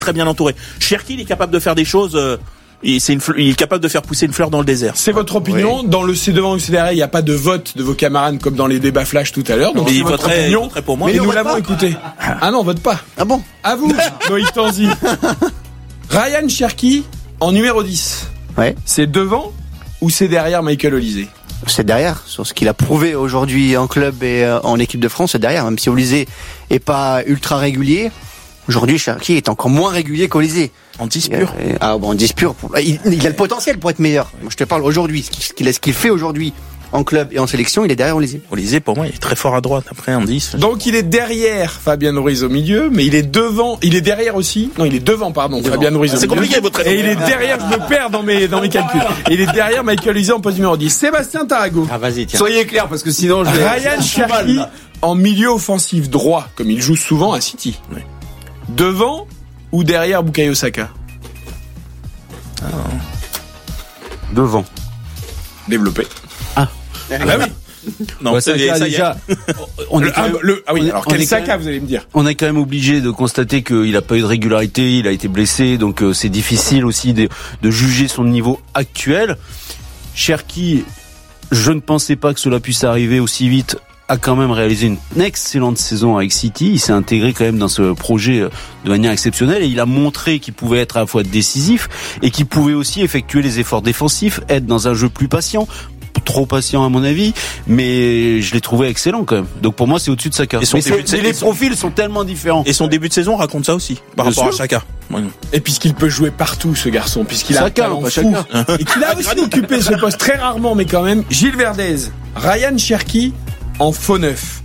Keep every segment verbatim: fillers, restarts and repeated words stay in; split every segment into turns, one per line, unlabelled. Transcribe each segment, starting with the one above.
très bien entouré. Cherki, il est capable de faire des choses. Euh, il, c'est une, il est capable de faire pousser une fleur dans le désert.
C'est votre opinion. Oui. Dans le c'est devant ou c'est derrière, il n'y a pas de vote de vos camarades comme dans les débats flash tout à l'heure. Donc
mais
c'est
il
votre
voterait,
opinion.
il voterait pour moi.
Mais, mais nous l'avons
pas.
écouté. Ah non, on vote pas.
Ah bon?
À vous, Loïc Tanzi. Ryan Cherki en numéro dix.
Ouais.
C'est devant ou c'est derrière Michael Olise?
C'est derrière, sur ce qu'il a prouvé aujourd'hui en club et en équipe de France, c'est derrière. Même si Olise est pas ultra régulier, aujourd'hui Cherki est encore moins régulier qu'Olise.
En dix pur.
Ah bon, en dix pur. Il, il a le potentiel pour être meilleur. Moi, je te parle aujourd'hui, ce qu'il, ce qu'il fait aujourd'hui en club et en sélection, il est derrière Olise.
Olise, pour moi, il est très fort à droite. Après, en dix.
Donc il est derrière Fabien Ruiz au milieu, mais il est devant, il est derrière aussi. Non, il est devant, pardon, devant. Fabien Ruiz au
C'est
milieu.
compliqué votre.
Et il est derrière, je me perds dans mes dans mes calculs. Et il est derrière Michael Olise en poste numéro dix. Sébastien Tarago.
Ah vas-y, tiens.
Soyez clair parce que sinon je vais...
Ryan Cherki en milieu offensif droit, comme il joue souvent à City.
Oui.
Devant ou derrière Bukayo Saka?
Ah.
Devant.
Développé.
Ah.
Ah bah oui.
Non,
ouais,
ça,
Saka,
ça y est.
déjà. On
Le,
est quand
ah,
même,
le, ah oui,
on est-
alors
on
quel
est quand
Saka,
même-
vous allez me dire?
on est quand même obligé de constater qu'il n'a pas eu de régularité, il a été blessé, donc euh, c'est difficile aussi de, de juger son niveau actuel. Cherki, je ne pensais pas que cela puisse arriver aussi vite, a quand même réalisé une excellente saison avec City. Il s'est intégré quand même dans ce projet de manière exceptionnelle et il a montré qu'il pouvait être à la fois décisif et qu'il pouvait aussi effectuer les efforts défensifs, être dans un jeu plus patient. Trop patient à mon avis, mais je l'ai trouvé excellent quand même. Donc pour moi c'est au-dessus de Saka.
Et son
Mais,
début
c'est-
de saison-
mais les profils sont tellement différents.
Et son début de saison raconte ça aussi, par
Bien
rapport
sûr.
à Chaka. Ouais.
Et puisqu'il peut jouer partout, ce garçon, puisqu'il a un
Chacun,
talent
pas
fou,
chacun.
et qu'il a aussi occupé ce poste très rarement, mais quand même. Gilles Verdez, Ryan Cherki en faux neuf.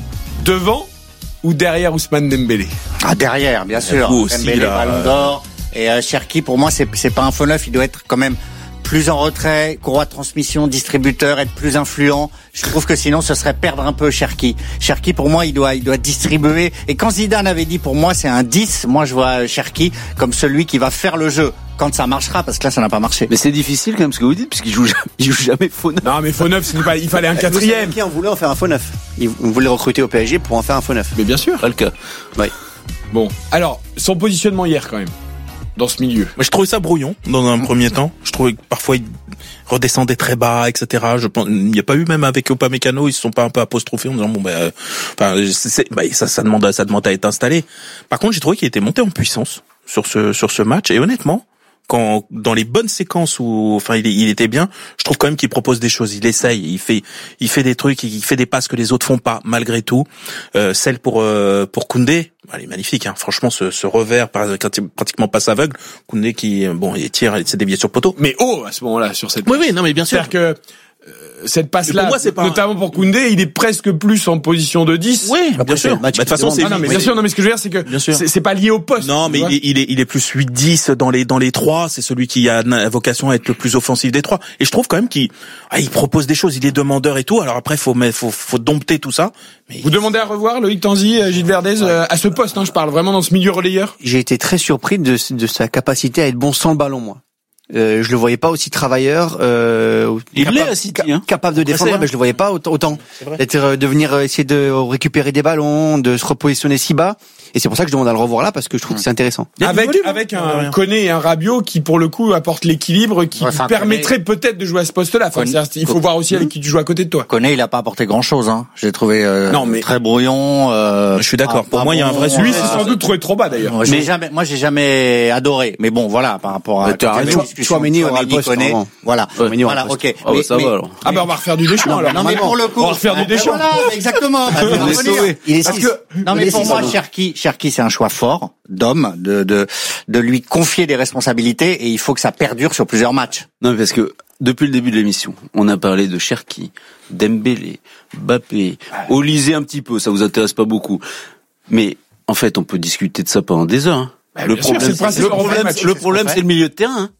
Devant ou derrière Ousmane Dembélé?
Ah, derrière, bien sûr.
Vous aussi,
Dembélé,
là,
Ballon d'Or. Et euh, Cherki, pour moi, c'est c'est pas un faux neuf. Il doit être quand même plus en retrait, courroie de transmission, distributeur, être plus influent. Je trouve que sinon, ce serait perdre un peu Cherki. Cherki, pour moi, il doit, il doit distribuer. Et quand Zidane avait dit, pour moi, c'est un dix, moi, je vois Cherki comme celui qui va faire le jeu. Quand ça marchera, parce que là, ça n'a pas marché.
Mais c'est difficile quand même ce que vous dites, puisqu'il joue, jamais- il joue jamais faux neuf.
Non, mais faux neuf, c'est pas, il fallait un quatrième.
Qui en voulait en faire un faux neuf. Il voulait recruter au P S G pour en faire un faux neuf.
Mais bien sûr.
Pas le cas.
Ouais.
Bon. Alors, son positionnement hier, quand même. Dans ce milieu.
Moi, je trouvais ça brouillon dans un premier temps. Je trouvais que parfois il redescendait très bas, et cetera. Je pense, il n'y a pas eu même avec Upamecano, ils se sont pas un peu apostrophés en disant bon ben, euh, enfin, c'est, c'est, bah, ça, ça demande, à, ça demande à être installé. Par contre, j'ai trouvé qu'il était monté en puissance sur ce, sur ce match. Et honnêtement, quand dans les bonnes séquences où, enfin, il, il était bien, je trouve quand même qu'il propose des choses. Il essaye, il fait, il fait des trucs, il fait des passes que les autres font pas malgré tout. Euh, celle pour euh, pour Koundé, elle est magnifique. Hein. Franchement, ce, ce revers pratiquement passe aveugle. Koundé qui, bon, il tire, il s'est dévié sur le poteau.
Mais haut, à ce moment-là, sur cette.
Oui, oui, non, mais bien sûr.
C'est-à-dire que, euh, cette passe-là,
pour moi, c'est pas
notamment pour Koundé, il est presque plus en position de dix.
Oui, bien
Après, c'est
sûr.
le match
Bah, de toute
qui
façon, c'est
Ah non, mais
oui.
bien sûr, non, mais ce que je veux dire, c'est que
Bien sûr.
c'est, c'est pas lié au poste.
Non, mais
tu vois.
il est, il est, il est plus huit dix dans les, dans les trois. C'est celui qui a vocation à être le plus offensif des trois. Et je trouve quand même qu'il, ah, il propose des choses, il est demandeur et tout. Alors après, faut, mais, faut, faut dompter tout ça. Mais
Vous demandez à revoir Loïc Tanzi, euh, Gilles Verdez, euh, à ce poste, hein, je parle vraiment dans ce milieu relayeur.
J'ai été très surpris de, de sa capacité à être bon sans le ballon, moi. Euh, je le voyais pas aussi travailleur, euh,
Il
capable,
l'est à City, hein.
capable de défendre,
c'est, hein.
mais je le voyais pas autant. autant.
vrai.
D'être, euh, de venir euh, essayer de récupérer des ballons, de se repositionner si bas. Et c'est pour ça que je demande à le revoir là, parce que je trouve que c'est intéressant.
Il y a du
Avec,
volume, hein.
avec
Ouais,
un
rien.
Koné et un Rabiot qui, pour le coup, apportent l'équilibre qui
Ouais, enfin,
permettrait peut-être de jouer à ce poste-là. Enfin,
Koné-
c'est-à-dire, il faut voir aussi avec qui tu joues à côté de toi.
Koné, il a pas apporté grand chose, hein. J'ai trouvé euh,
Non, mais-
très brouillon. Euh,
Je suis d'accord.
pas-
Pour
pas
moi, il y a un
bon,
vrai
Lui,
sujet.
c'est
euh,
sans doute trouvé trop bas, d'ailleurs.
Moi, j'ai jamais, moi, j'ai jamais adoré. Mais bon, voilà, par rapport à.
Mais t'as
quand il y avait
raison.
une discussion,
Chouameni aura le poste,
Koné,
vraiment.
Voilà.
Chouameni aura
Voilà,
le
ok.
poste.
Ah bah
Mais-
ça
mais-
va alors.
Ah ben, on va refaire du Deschamps, alors.
Non, mais pour le coup.
On va refaire du
Ah,
Deschamps.
Voilà, exactement. Bah, je vais
On est
revenir.
sauvé.
Il est
Parce
six.
que, non,
Il
mais
est
pour
six,
moi,
pardon.
Cherki, Cherki, c'est un choix fort d'homme, de, de, de lui confier des responsabilités et il faut que ça perdure sur plusieurs matchs.
Non, mais parce que depuis le début de l'émission, on a parlé de Cherki, Dembélé, Mbappé, Olise un petit peu, ça vous intéresse pas beaucoup. Mais en fait, on peut discuter de ça pendant des heures. Hein.
Bah,
le
bien sûr,
problème,
c'est le principe
le
en vrai
problème,
match.
le problème, c'est le milieu de terrain. Hein.
Ah oui.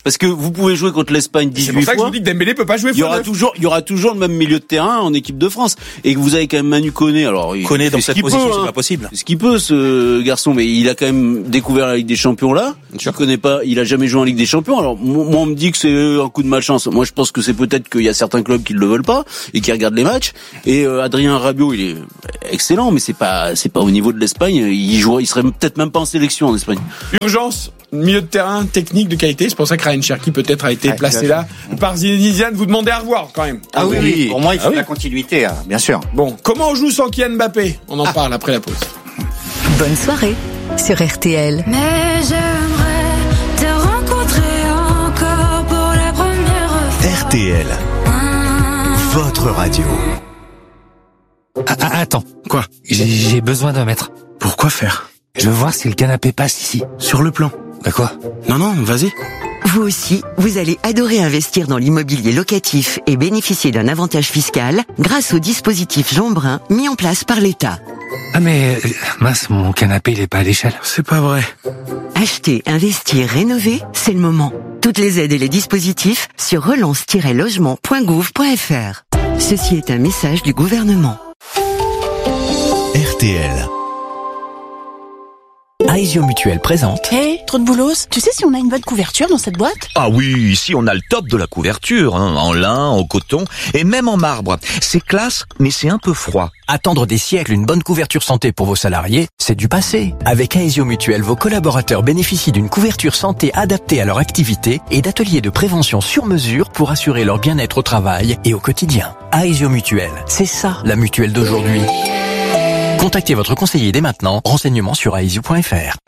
Parce que vous pouvez jouer contre l'Espagne dix-huit fois.
C'est pour ça que je vous dis que Dembélé peut pas jouer.
Il y aura toujours, il y aura toujours le même milieu de terrain en équipe de France. Et que vous avez quand même Manu Koné. Alors, il
Koné dans
fait ce
cette
qu'il
position,
peut,
c'est
hein.
pas possible.
Ce qu'il peut, ce garçon. Mais il a quand même découvert la Ligue des Champions là. Je connais pas, il a jamais joué en Ligue des Champions. Alors, moi, on me dit que c'est un coup de malchance. Moi, je pense que c'est peut-être qu'il y a certains clubs qui le veulent pas et qui regardent les matchs. Et euh, Adrien Rabiot, il est excellent, mais c'est pas, c'est pas au niveau de l'Espagne. Il joue, il serait peut-être même pas en sélection en Espagne.
Urgence, milieu de terrain, technique de qualité. C'est pour ça que Ryan Cherki peut-être a été
Ouais,
placé là par Zinedine Zidane. Vous demandez à revoir quand même.
Ah oui, oui. Pour moi, il faut
Ah oui.
de la continuité, hein, bien sûr.
Bon, comment on joue sans Kylian Mbappé? On en parle après la pause.
Bonne soirée sur R T L.
Mais j'aimerais te rencontrer encore pour la première fois.
R T L, votre radio.
Ah, ah, attends,
Quoi?
j'ai, j'ai besoin d'un mètre.
Pourquoi faire?
Je veux voir si le canapé passe ici.
Sur le plan.
Bah quoi?
Non, non, vas-y.
Vous aussi, vous allez adorer investir dans l'immobilier locatif et bénéficier d'un avantage fiscal grâce au dispositif Jean Brun mis en place par l'État.
Ah mais, euh, mince, mon canapé il est pas à l'échelle.
C'est pas vrai.
Acheter, investir, rénover, c'est le moment. Toutes les aides et les dispositifs sur relance tiret logement point gouv point f r. Ceci est un message du gouvernement.
R T L.
Aesio Mutuel présente.
Hé, hey, trop de boulos. Tu sais si on a une bonne couverture dans cette boîte?
Ah oui, ici on a le top de la couverture, hein, en lin, en coton et même en marbre. C'est classe, mais c'est un peu froid.
Attendre des siècles une bonne couverture santé pour vos salariés, c'est du passé. Avec Aesio Mutuel, vos collaborateurs bénéficient d'une couverture santé adaptée à leur activité et d'ateliers de prévention sur mesure pour assurer leur bien-être au travail et au quotidien. Aesio Mutuel, c'est ça la mutuelle d'aujourd'hui. Contactez votre conseiller dès maintenant. Renseignements sur aesio point f r.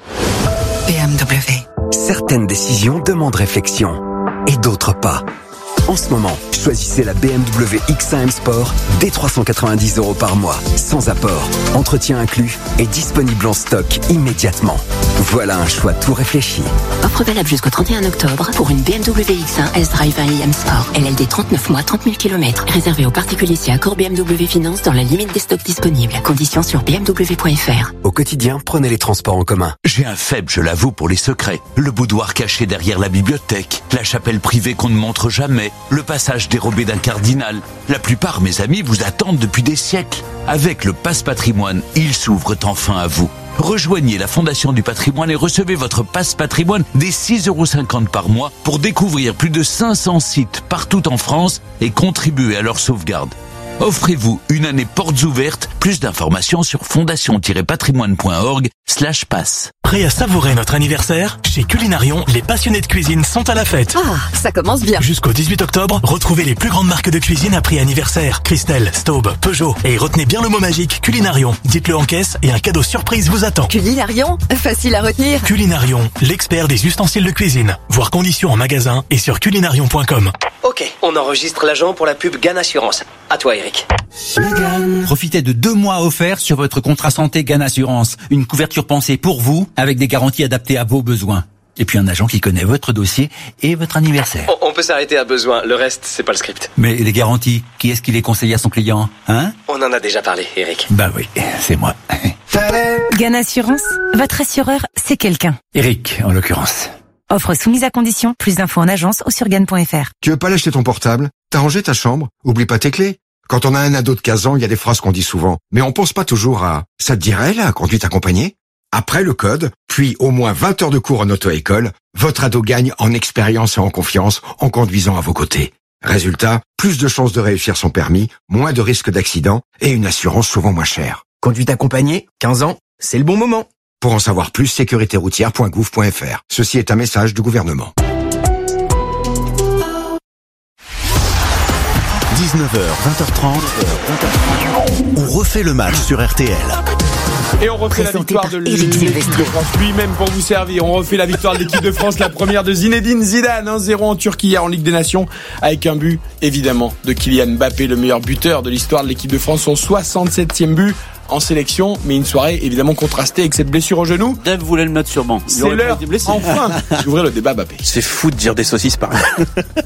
B M W.
Certaines décisions demandent réflexion et d'autres pas. En ce moment, choisissez la B M W X un M Sport dès trois cent quatre-vingt-dix euros par mois, sans apport, entretien inclus et disponible en stock immédiatement. Voilà un choix tout réfléchi.
Offre valable jusqu'au trente et un octobre pour une B M W X un S-Drive un i M Sport. L L D trente-neuf mois, trente mille kilomètres. Réservé aux particuliers si accord B M W Finance dans la limite des stocks disponibles. Conditions sur b m w point f r.
Au quotidien, prenez les transports en commun.
J'ai un faible, je l'avoue, pour les secrets. Le boudoir caché derrière la bibliothèque, la chapelle privée qu'on ne montre jamais, le passage dérobé d'un cardinal. La plupart, mes amis, vous attendent depuis des siècles. Avec le Passe Patrimoine, ils s'ouvrent enfin à vous. Rejoignez la Fondation du Patrimoine et recevez votre Passe Patrimoine dès six euros cinquante par mois pour découvrir plus de cinq cents sites partout en France et contribuer à leur sauvegarde. Offrez-vous une année portes ouvertes. Plus d'informations sur fondation-patrimoine point org slash passe.
Prêt à savourer notre anniversaire? Chez Culinarion, les passionnés de cuisine sont à la fête.
Ah, ça commence bien.
Jusqu'au dix-huit octobre, retrouvez les plus grandes marques de cuisine à prix anniversaire. Christelle, Staub, Peugeot. Et retenez bien le mot magique Culinarion. Dites-le en caisse et un cadeau surprise vous attend.
Culinarion, facile à retenir.
Culinarion, l'expert des ustensiles de cuisine. Voir conditions en magasin et sur culinarion point com.
Ok, on enregistre l'agent pour la pub Gann Assurance. À toi, Eric.
Profitez de deux mois offerts sur votre contrat santé Gann Assurance. Une couverture pensée pour vous, avec des garanties adaptées à vos besoins. Et puis un agent qui connaît votre dossier et votre anniversaire.
On, on peut s'arrêter à besoin, le reste, c'est pas le script.
Mais les garanties, qui est-ce qui les conseille à son client, hein?
On en a déjà parlé, Eric.
Bah oui, c'est moi.
Gann Assurance, votre assureur, c'est quelqu'un.
Eric, en l'occurrence.
Offre soumise à condition, plus d'infos en agence ou sur gann point f r.
Tu veux pas lâcher ton portable? T'as rangé ta chambre? Oublie pas tes clés. Quand on a un ado de quinze ans, il y a des phrases qu'on dit souvent. Mais on pense pas toujours à « ça te dirait, la conduite accompagnée ?» Après le code, puis au moins vingt heures de cours en auto-école, votre ado gagne en expérience et en confiance en conduisant à vos côtés. Résultat, plus de chances de réussir son permis, moins de risques d'accident et une assurance souvent moins chère.
Conduite accompagnée, quinze ans, c'est le bon moment.
Pour en savoir plus, sécurité routière point gouv point f r. Ceci est un message du gouvernement.
dix-neuf heures, vingt heures trente, on refait le match sur R T L.
Et on refait la victoire de l'équipe de France lui-même pour vous servir. On refait la victoire de l'équipe de France, la première de Zinedine Zidane, un zéro en Turquie hier en Ligue des Nations, avec un but évidemment de Kylian Mbappé, le meilleur buteur de l'histoire de l'équipe de France, son soixante-septième but en sélection, mais une soirée évidemment contrastée avec cette blessure au genou.
Dave voulait le mettre sur banc.
C'est l'heure, enfin, d'ouvrir le débat Mbappé.
C'est fou de dire des saucisses pareil.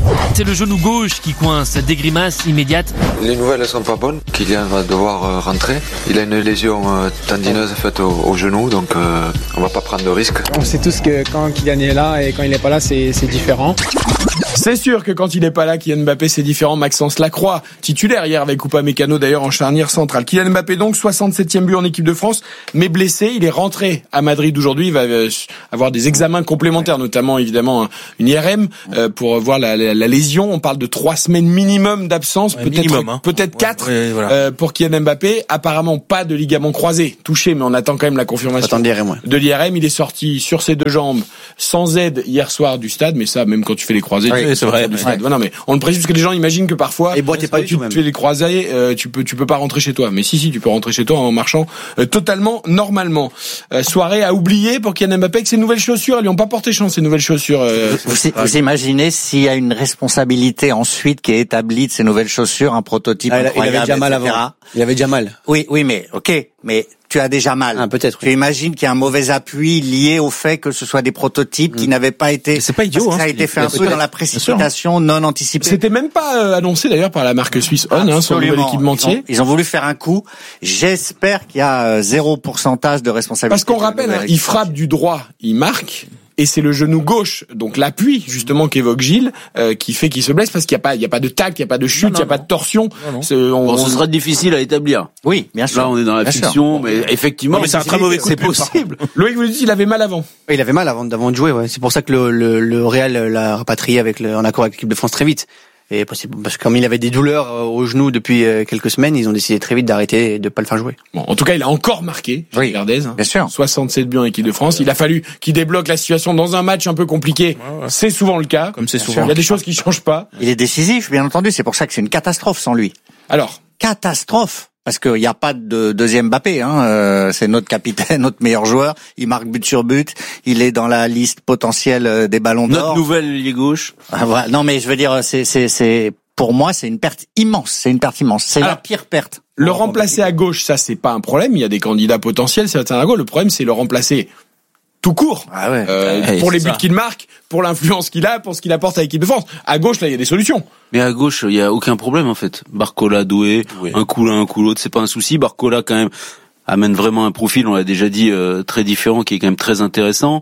C'est le genou gauche qui coince, des grimaces immédiates.
Les nouvelles ne sont pas bonnes. Kylian va devoir rentrer. Il a une lésion tendineuse faite au, au genou, donc euh, on va pas prendre de risques.
On sait tous que quand Kylian est là et quand il n'est pas là, c'est, c'est différent.
C'est sûr que quand il n'est pas là, Kylian Mbappé, c'est différent. Maxence Lacroix, titulaire hier avec Upamecano d'ailleurs en charnière centrale. Kylian Mbappé donc, soixante-septième but en équipe de France, mais blessé. Il est rentré à Madrid aujourd'hui. Il va avoir des examens complémentaires, notamment évidemment une I R M euh, pour voir la, la, la lésion. On parle de trois semaines minimum d'absence, ouais, peut-être minimum, hein. peut-être quatre ouais, ouais, voilà. euh, pour Kylian Mbappé. Apparemment pas de ligament croisé touché, mais on attend quand même la confirmation de l'I R M. Ouais. De l'I R M, il est sorti sur ses deux jambes sans aide hier soir du stade, mais ça même quand tu fais les croisés,
oui,
tu
c'est vrai.
Ouais. Ouais, non mais on le précise parce que les gens imaginent que parfois
et boîte
quand
pas
tu fais les croisés, euh, tu peux tu peux pas rentrer chez toi. Mais si si, tu peux rentrer chez toi en marchant euh, totalement normalement. Euh, soirée à oublier pour Kylian Mbappé avec ses nouvelles chaussures. Elles lui ont pas porté chance ces nouvelles chaussures. Euh,
vous, vous, vous imaginez s'il y a une responsabilité ensuite qui est établie de ces nouvelles chaussures, un prototype ah, incroyable,
il avait déjà mal
et cetera.
Avant. Il avait déjà mal.
Oui, oui, mais ok, mais tu as déjà mal.
Ah, peut-être.
Tu oui. imagines qu'il y a un mauvais appui lié au fait que ce soit des prototypes mmh. qui n'avaient pas été.
C'est pas idiot.
Parce
hein,
que ça a été fait un peu dans la précipitation, non anticipée.
C'était même pas euh, annoncé d'ailleurs par la marque suisse On, hein, son nouvel équipementier.
Ils ont, ils ont voulu faire un coup. J'espère qu'il y a euh, zéro pourcentage de responsabilité.
Parce qu'on rappelle, hein, il frappe du droit, il marque. Et c'est le genou gauche, donc l'appui justement qu'évoque Gilles, euh, qui fait qu'il se blesse parce qu'il y a pas, il y a pas de tac, il y a pas de chute, il y a pas de torsion.
Non, non. On, bon, ce sera difficile à établir.
Oui, bien sûr.
Là, on est dans la bien fiction, sûr. Mais effectivement,
non, mais c'est un très mauvais coup.
C'est possible.
Loïc vous dites, il avait mal avant.
Oui, il avait mal avant, avant de jouer. Ouais. C'est pour ça que le, le, le Real l'a rapatrié avec le, en accord avec l'équipe de France très vite. Et parce que comme il avait des douleurs au genou depuis quelques semaines, ils ont décidé très vite d'arrêter et de pas le faire jouer.
Bon, en tout cas, il a encore marqué,
oui,
Gardez, hein.
Bien sûr.
soixante-sept buts en équipe de France. Il a fallu qu'il débloque la situation dans un match un peu compliqué. Ouais, ouais. C'est souvent le cas.
Comme c'est souvent.
Il y a des choses qui changent pas.
Il est décisif, bien entendu. C'est pour ça que c'est une catastrophe sans lui.
Alors.
Catastrophe. Parce qu'il n'y a pas de deuxième Mbappé, hein. Euh, c'est notre capitaine, notre meilleur joueur. Il marque but sur but. Il est dans la liste potentielle des ballons d'or.
Notre nouvelle ailier gauche.
Ah, voilà. Non, mais je veux dire, c'est, c'est, c'est, pour moi, c'est une perte immense. C'est une perte immense. C'est Alors, la pire perte.
Le remplacer à gauche, ça, c'est pas un problème. Il y a des candidats potentiels, c'est à gauche. Le problème, c'est le remplacer tout court.
Ah ouais.
Euh,
ouais,
pour les buts
ça.
qu'il marque, pour l'influence qu'il a, pour ce qu'il apporte à l'équipe de France. À gauche, là, il y a des solutions.
Mais à gauche, il y a aucun problème, en fait. Barcola, Doué, oui. un coup l'un, un coup l'autre, c'est pas un souci. Barcola, quand même, amène vraiment un profil, on l'a déjà dit, euh, très différent, qui est quand même très intéressant.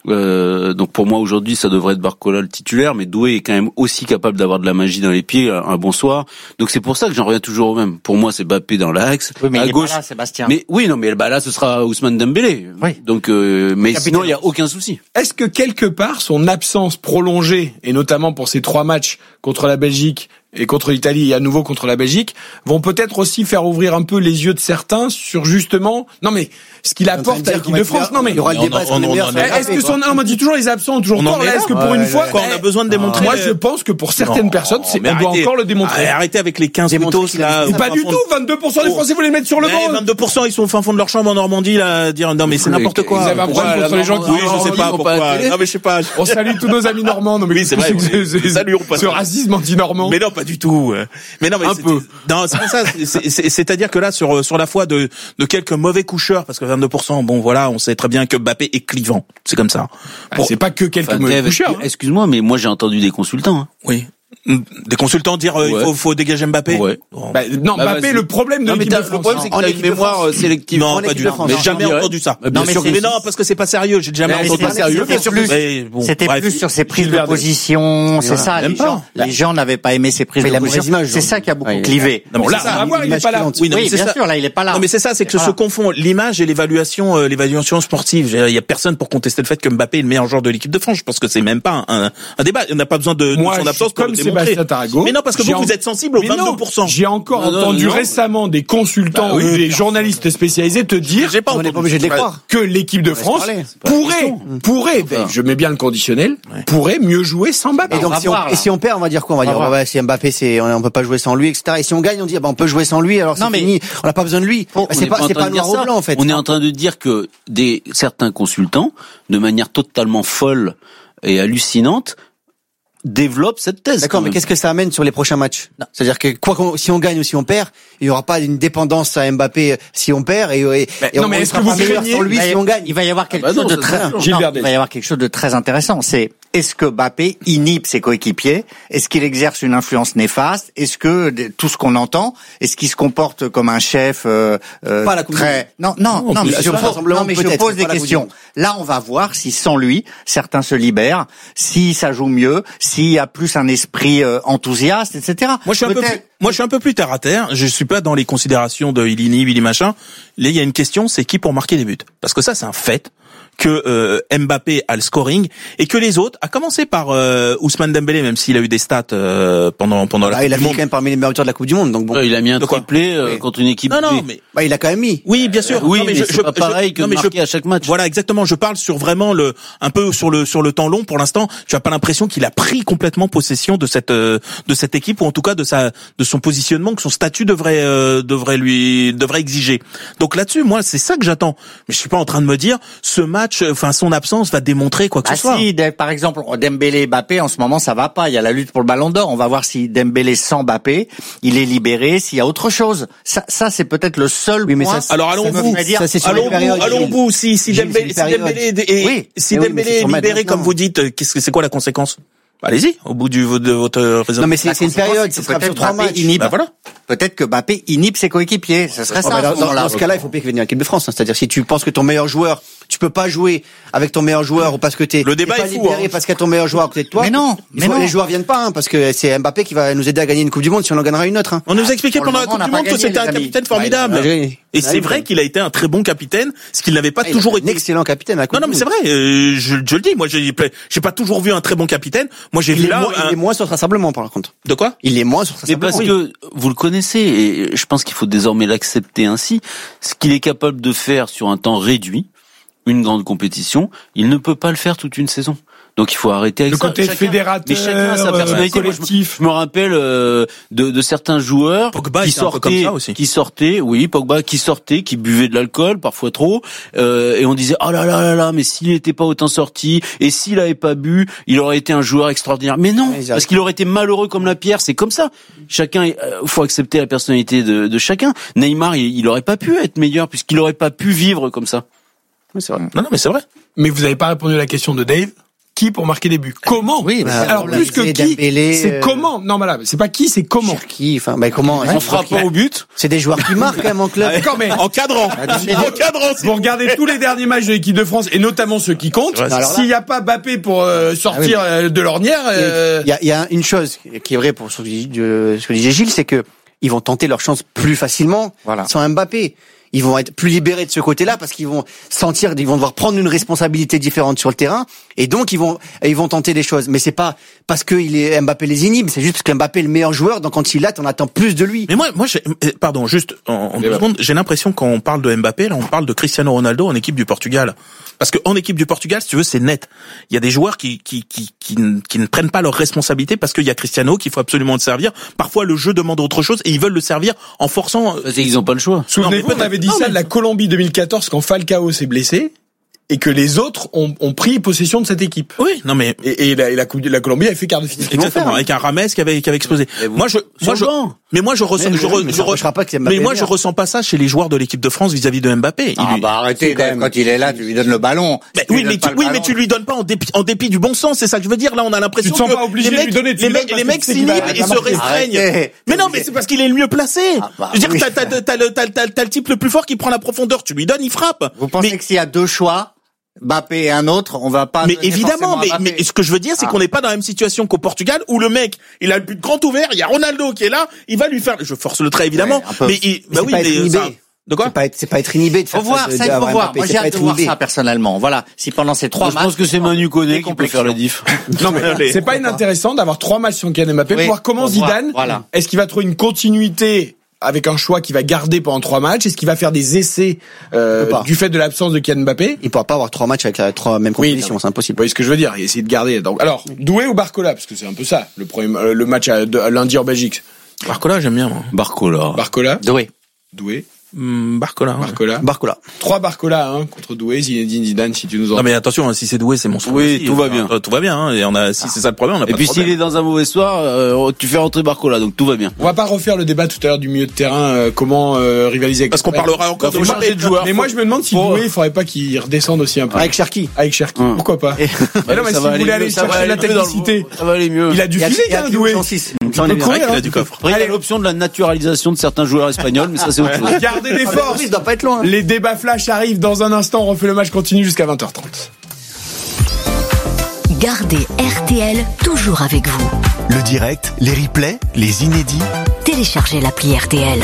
Euh, donc pour moi aujourd'hui, ça devrait être Barcola le titulaire, mais Doué est quand même aussi capable d'avoir de la magie dans les pieds, un bon soir. Donc c'est pour ça que j'en reviens toujours au même. Pour moi, c'est Mbappé dans l'axe.
Oui, mais
à
il
gauche,
est pas là, Sébastien.
Mais oui, non, mais bah là, ce sera Ousmane Dembélé.
Oui.
Donc, euh, mais
Capitaine.
sinon, il y a aucun souci.
Est-ce que quelque part son absence prolongée, et notamment pour ces trois matchs contre la Belgique et contre l'Italie et à nouveau contre la Belgique, vont peut-être aussi faire ouvrir un peu les yeux de certains sur justement, non mais ce qu'il apporte à l'équipe de France. Non mais
il y aura le débat.
Est-ce que son, on m'a dit toujours les absents ont toujours tort. Là, est-ce que pour une fois,
quand on a besoin de démontrer,
moi je pense que pour certaines personnes, c'est, on doit encore le démontrer.
Arrêtez avec les quinze mythos là.
Pas du tout. vingt-deux pour cent des Français voulaient les mettre sur le banc.
vingt-deux pour cent ils sont au fin fond de leur chambre en Normandie là, dire non mais c'est n'importe quoi.
Vous avez un problème contre les gens qui.
Oui, je sais pas pourquoi. Non mais je sais pas.
On salue tous nos amis normands. Non mais
oui, c'est vrai.
Salut, on passe. Ce racisme anti-normand.
Mais non, pas du tout. Mais non, mais
un peu.
Non, c'est pour ça. C'est, c'est, c'est-à-dire que là, sur sur la foi de de quelques mauvais coucheurs, parce que vingt-deux pour cent, bon voilà, on sait très bien que Mbappé est clivant. C'est comme ça.
Bon, c'est pas que quelques enfin, mauvais coucheurs. Hein.
Excuse-moi, mais moi j'ai entendu des consultants. Hein.
Oui. Des consultants dire euh, ouais. il faut, faut dégager Mbappé.
Ouais.
Bah, non, bah, Mbappé, le problème de l'équipe de France.
Le problème, c'est que t'as une mémoire sélective.
Non, pas du tout. Mais jamais entendu ça.
Non, mais,
mais non, parce que c'est pas sérieux. J'ai jamais entendu ça.
Sérieux. C'était plus sur ses prises de position. C'est ça. Les gens, les gens n'avaient pas aimé ses prises de position. C'est ça qui a beaucoup clivé.
Bon, là, on va voir, il est pas là.
Oui, bien sûr, là, il est pas là.
Non, mais c'est ça, c'est que se confond l'image et l'évaluation, l'évaluation sportive. Il y a personne pour contester le fait que Mbappé est le meilleur joueur de l'équipe de France. Je pense que c'est même pas un débat. On n'a pas besoin de son absence pour le démontrer. Mais non, parce que vous, vous êtes sensible au vingt-deux pour cent.
J'ai encore non, entendu non, non. récemment des consultants bah, oui, ou des journalistes spécialisés te dire,
j'ai pas on n'est pas obligé de les croire,
que l'équipe de France pourrait, pourrait, ben, je mets bien le conditionnel, ouais. pourrait mieux jouer sans Mbappé.
Et donc, si on, et si on perd, on va dire quoi? On va dire, oh, bah, si Mbappé, c'est, on peut pas jouer sans lui, et cetera. Et si on gagne, on dit, bah, on peut jouer sans lui, alors c'est non, mais fini, on n'a pas besoin de lui.
Oh,
bah, c'est pas, c'est pas noir ou blanc, en fait.
On est en train de dire que des, certains consultants, de manière totalement folle et hallucinante, développe cette thèse.
D'accord, mais qu'est-ce que ça amène sur les prochains matchs? Non. C'est-à-dire que quoi qu'on, si on gagne ou si on perd, il y aura pas une dépendance à Mbappé si on perd et, et,
mais,
et
non,
on
mais est-ce que vous craignez
sans lui si on gagne?
Il va y avoir quelque
ah bah
chose
non,
de très, non, il va y avoir quelque chose de très intéressant. C'est Est-ce que Mbappé inhibe ses coéquipiers? Est-ce qu'il exerce une influence néfaste? Est-ce que tout ce qu'on entend, est-ce qu'il se comporte comme un chef euh, euh,
Pas la coupe
très non non non, non mais je pose, non, mais je pose des questions. Là, on va voir si sans lui, certains se libèrent, si ça joue mieux, s'il y a plus un esprit euh, enthousiaste, et cetera.
Moi, je suis un peu plus, moi, je suis un peu plus terre à terre. Je suis pas dans les considérations de il inhibe, il machin. Là, il y a une question, c'est qui pour marquer des buts? Parce que ça, c'est un fait. Que euh, Mbappé a le scoring et que les autres, à commencer par euh, Ousmane Dembélé, même s'il a eu des stats euh, pendant pendant la
bah,
Coupe
il a
du
mis
Monde.
quand même parmi les meilleurs buteurs de la Coupe du Monde, donc bon.
Ouais, il a mis un
De quoi
triplé euh,
oui.
contre une équipe.
Non, non,
B.
mais
bah, il a quand même mis.
oui, bien sûr.
Euh, oui,
non,
mais,
je,
c'est
je,
pas pareil
je,
que
non,
de
mais
marquer
je,
à chaque match.
Voilà, exactement. Je parle sur vraiment le un peu sur le sur le temps long. Pour l'instant, tu as pas l'impression qu'il a pris complètement possession de cette euh, de cette équipe ou en tout cas de sa de son positionnement que son statut devrait euh, devrait lui devrait exiger. Donc là-dessus, moi, c'est ça que j'attends. Mais je suis pas en train de me dire ce match, enfin son absence va démontrer quoi que
Ah
ce soit.
si, par exemple, Dembélé et Mbappé, en ce moment, ça va pas. Il y a la lutte pour le Ballon d'Or. On va voir si Dembélé sans Mbappé, il est libéré, s'il y a autre chose. Ça, ça c'est peut-être le seul
oui, mais
point.
ça,
alors allons-vous,
ça, c'est sur
allons-vous,
période,
allons-vous, si, si
Gilles,
Dembélé, si Dembélé est, est-
oui,
si
oui,
Dembélé
mais
est
c'est
libéré,
maintenant.
comme vous dites, qu'est-ce que, c'est quoi la conséquence? Allez-y, au bout du, de votre raisonnement.
Non, mais c'est, c'est une période,
c'est
c'est sur
peut-être
trois
Mbappé
matchs.
inhibe.
Bah voilà.
Peut-être que Mbappé inhibe ses coéquipiers. Ce serait
Oh,
ça.
bah,
à
dans,
ce
dans,
moment-là.
dans ce cas-là, il faut pas qu'il vienne en équipe de France. Hein. C'est-à-dire, si tu penses que ton meilleur joueur, tu peux pas jouer avec ton meilleur joueur ou parce que t'es,
Le débat
t'es pas
est fou,
libéré
hein.
parce qu'il y a ton meilleur joueur à côté de toi.
Mais non,
il
mais
faut-
non.
les joueurs viennent pas, hein, parce que c'est Mbappé qui va nous aider à gagner une Coupe du Monde si on en gagnera une autre. Hein.
On nous a expliqué
Pour le
pendant la
moment,
Coupe
on
du
n'a
Monde
pas
que
gagné,
c'était
les
un
amis.
capitaine formidable.
Ouais, il a- il a-
Et c'est vrai qu'il a été un très bon capitaine, ce qu'il n'avait pas
Ah, il a
toujours
un
été.
excellent capitaine à la Coupe
Non, non, mais
du
c'est
Monde.
vrai, euh, je, je le dis, moi, j'ai, j'ai pas toujours vu un très bon capitaine. Moi, j'ai
Il
vu
est,
là,
moins,
un-
il est moins sur ce rassemblement, par contre.
de quoi?
Il est moins sur ce
Mais
rassemblement.
parce que vous le connaissez, et je pense qu'il faut désormais l'accepter ainsi, ce qu'il est capable de faire sur un temps réduit, une grande compétition, il ne peut pas le faire toute une saison. Donc il faut arrêter avec
Le
ça.
côté
Chacun-
fédérateur,
mais chacun a sa
euh,
personnalité. Moi, je, me-
collectif.
je me rappelle euh, de, de certains joueurs
Pogba
qui
était un peu comme
sortaient,
ça aussi.
qui sortaient, oui, Pogba qui sortait, qui buvait de l'alcool, parfois trop, euh, et on disait oh là là là là, mais s'il n'était pas autant sorti, et s'il avait pas bu, il aurait été un joueur extraordinaire. Mais non,
Ouais,
parce qu'il aurait été malheureux comme la pierre. C'est comme ça. Chacun, il faut accepter la personnalité de, de chacun. Neymar, il, il aurait pas pu être meilleur puisqu'il aurait pas pu vivre comme ça.
Oui, c'est vrai.
Non, non, mais c'est vrai.
Mais vous n'avez pas répondu à la question de Dave. Qui pour marquer des buts? Comment?
Oui, mais
alors
on
plus que
l'a
qui,
dit, Dembélé,
c'est
euh,
comment? Non, voilà, c'est pas qui, c'est comment.
Cherki, enfin, bah, comment?
En frappant au but.
C'est des joueurs qui marquent quand même en club.
D'accord, mais
Encadrant. Encadrant.
vous regardez tous les derniers matchs de l'équipe de France et notamment ceux qui comptent.
Ouais, c'est
S'il n'y a pas Mbappé pour euh, sortir
Ah oui,
euh, de l'ornière, euh,
Il y a, il y a une chose qui est vraie pour ce que dit- de- ce que disait Gilles, c'est que ils vont tenter leur chance plus facilement
Voilà.
sans Mbappé. Ils vont être plus libérés de ce côté-là parce qu'ils vont sentir, ils vont devoir prendre une responsabilité différente sur le terrain et donc ils vont, ils vont tenter des choses. Mais c'est pas parce que il est Mbappé les inhibe, c'est juste parce que Mbappé est le meilleur joueur. Donc quand il l'a, on attend plus de lui.
Mais moi, moi, j'ai, euh, pardon, juste en, en deux secondes, j'ai l'impression quand on parle de Mbappé, là, on parle de Cristiano Ronaldo en équipe du Portugal. Parce que en équipe du Portugal, si tu veux, c'est net. Il y a des joueurs qui qui qui qui, ne- qui ne prennent pas leurs responsabilités parce qu'il y a Cristiano qu'il faut absolument le servir. Parfois, le jeu demande autre chose et ils veulent le servir en forçant.
Parce qu'ils n'ont pas le choix.
souvenez-vous,
mais
on avait dit
non,
ça
mais-
de la Colombie deux mille quatorze quand Falcao s'est blessé et que les autres ont, ont pris possession de cette équipe.
Oui, non mais
Et, et la, et la, coupe de- la Colombie avait fait quart de finale.
exactement avec un Rames qui avait qui avait explosé.
vous-
Moi, je, moi, je,
sur le banc.
mais moi, je ressens,
Mais-
je,
mais-
re-
mais
je
ça
re-
empêchera pas que c'est Mbappé
mais moi, je
meilleur.
ressens pas ça chez les joueurs de l'équipe de France vis-à-vis de Mbappé. Il
Ah
lui-
bah arrêtez,
quand
Dave,
même.
quand il est là, tu lui donnes le ballon.
Mais
Si tu
oui,
lui
mais
donnes pas
tu,
le
oui, mais
ballon,
tu lui donnes pas en dépit, en dépit du bon sens, c'est ça que je veux dire. Là, on a l'impression
Tu te sens
que
pas obligé
les
de
mecs,
lui donner, tu
les
lui
mecs,
donnes
les
parce
mecs
que tu sais qu'il va-
s'inhibent
il
et
va
se
marquer.
restreignent.
Arrêtez.
Mais non, mais c'est parce qu'il est le mieux placé.
bah
je veux dire,
oui.
t'as, t'as, t'as, le, t'as, t'as, t'as le type le plus fort qui prend la profondeur. Tu lui donnes, il frappe.
Vous pensez
mais,
que s'il y a deux choix, Mbappé et un autre, on va pas
mais
donner
évidemment,
forcément à
mais,
Mbappé.
mais ce que je veux dire, c'est
Ah.
qu'on n'est pas dans la même situation qu'au Portugal où le mec, il a le but grand ouvert, il y a Ronaldo qui est là, il va lui faire, je force le trait évidemment,
Ouais, un peu.
mais, il,
Mais
bah
c'est
oui,
pas être
mais
inhibé.
ça- de quoi?
C'est pas être, c'est pas être inhibé de
Faut
faire
voir,
de-
ça il faut
d'avoir
voir.
Mbappé,
Moi
c'est
j'ai
pas
hâte de
être
voir
inhibé.
ça personnellement. Voilà, si pendant ces trois
Moi, je
matchs,
pense que c'est Manu Koné qui peut
complexion.
faire la diff.
Non mais
Allez.
c'est pas inintéressant d'avoir trois matchs sans Kylian Mbappé
Oui,
pour voir comment
pour voir,
Zidane,
voilà.
est-ce qu'il va trouver une continuité avec un choix qu'il va garder pendant trois matchs, est-ce qu'il va faire des essais euh,
Il peut pas.
du fait de l'absence de Kylian Mbappé?
Il pourra pas avoir trois matchs avec la trois mêmes
Oui,
compétitions,
non,
c'est impossible.
Vous voyez ce que je veux dire? Il essayer de garder. Donc, alors, Doué ou Barcola? Parce que c'est un peu ça, le premier, le match à, de, à lundi en Belgique.
Barcola, j'aime bien, moi.
Barcola.
Barcola?
Doué.
Doué.
Barcola.
Barcola.
Barcola.
Trois Barcola, hein, contre Doué, Zinedine Zidane, si tu nous en.
Non mais attention, hein, si c'est Doué, c'est monstrueux.
Oui,
aussi,
tout
enfin,
va bien.
euh, Tout va bien. Hein, et on a, si c'est ça le problème, on a
Et
pas
puis
de problème.
s'il est dans un mauvais soir, euh, tu fais rentrer Barcola, donc tout va bien.
On va pas refaire le débat tout à l'heure du milieu de terrain, euh, comment euh, rivaliser avec.
Parce qu'on parlera encore
de
de
changer de joueur. Mais moi je me demande si
Faut-
Doué, il faudrait pas qu'il redescende aussi un peu.
Avec Cherki.
Avec Cherki.
Hum.
Pourquoi pas? Mais non, mais si vous voulez aller chercher la technicité,
Ça va aller mieux.
il a du
Il y a-
physique,
il y a
hein,
que
Doué.
cent six.
Il
Ça en est
peut
bien.
courir,
Il a
hein.
du coffre.
Après, il y a l'option de la naturalisation de certains joueurs espagnols, mais ça c'est autre chose.
Gardez des
Ah,
forces.
il doit pas être loin.
Les débats flash arrivent dans un instant. On refait le match continue jusqu'à vingt heures trente.
Gardez R T L toujours avec vous.
Le direct, les replays, les inédits.
Téléchargez l'appli R T L.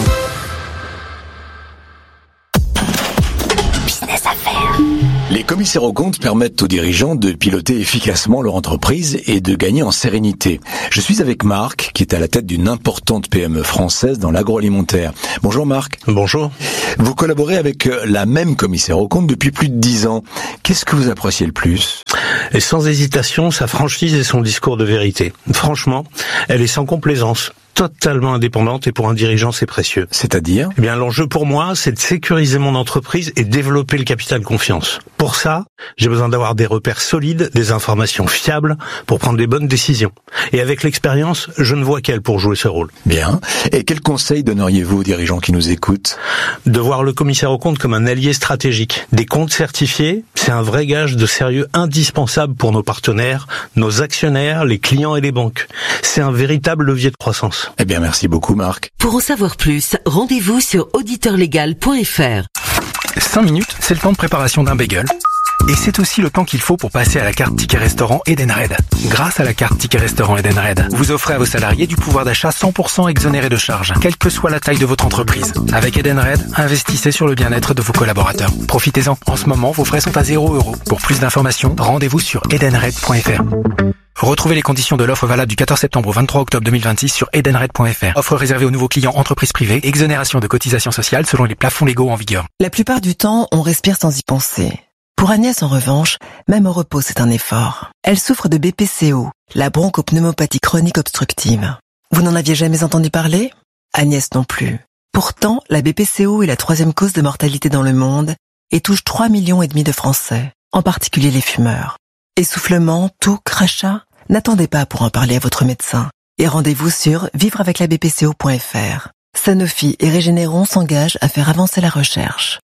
Business à faire.
Les commissaires aux comptes permettent aux dirigeants de piloter efficacement leur entreprise et de gagner en sérénité. Je suis avec Marc, qui est à la tête d'une importante P M E française dans l'agroalimentaire. Bonjour Marc.
Bonjour.
Vous collaborez avec la même commissaire aux comptes depuis plus de dix ans. Qu'est-ce que vous appréciez le plus ?
Et sans hésitation, sa franchise et son discours de vérité. Franchement, elle est sans complaisance, totalement indépendante et pour un dirigeant, c'est précieux.
C'est-à-dire ?
Eh bien, l'enjeu pour moi, c'est de sécuriser mon entreprise et développer le capital confiance. Pour ça, j'ai besoin d'avoir des repères solides, des informations fiables pour prendre les bonnes décisions. Et avec l'expérience, je ne vois qu'elle pour jouer ce rôle.
Bien. Et quels conseils donneriez-vous aux dirigeants qui nous écoutent ?
De voir le commissaire aux comptes comme un allié stratégique. Des comptes certifiés, c'est un vrai gage de sérieux indispensable pour nos partenaires, nos actionnaires, les clients et les banques. C'est un véritable levier de croissance.
Eh bien, merci beaucoup Marc.
Pour en savoir plus, rendez-vous sur auditeur légal point f r.
cinq minutes, c'est le temps de préparation d'un bagel. Et c'est aussi le temps qu'il faut pour passer à la carte Ticket Restaurant Edenred. Grâce à la carte Ticket Restaurant Edenred, vous offrez à vos salariés du pouvoir d'achat cent pour cent exonéré de charges, quelle que soit la taille de votre entreprise. Avec Edenred, investissez sur le bien-être de vos collaborateurs. Profitez-en. En ce moment, vos frais sont à zéro euro. Pour plus d'informations, rendez-vous sur edenred point f r. Retrouvez les conditions de l'offre valable du quatorze septembre au vingt-trois octobre deux mille vingt-six sur edenred point f r. Offre réservée aux nouveaux clients entreprises privées, exonération de cotisations sociales selon les plafonds légaux en vigueur.
La plupart du temps, on respire sans y penser. Pour Agnès, en revanche, même au repos, c'est un effort. Elle souffre de B P C O, la bronchopneumopathie chronique obstructive. Vous n'en aviez jamais entendu parler ? Agnès non plus. Pourtant, la B P C O est la troisième cause de mortalité dans le monde et touche trois millions et demi de Français, en particulier les fumeurs. Essoufflement, toux, crachat ? N'attendez pas pour en parler à votre médecin. Et rendez-vous sur vivre avec la b p c o point f r. Sanofi et Régénéron s'engagent à faire avancer la recherche.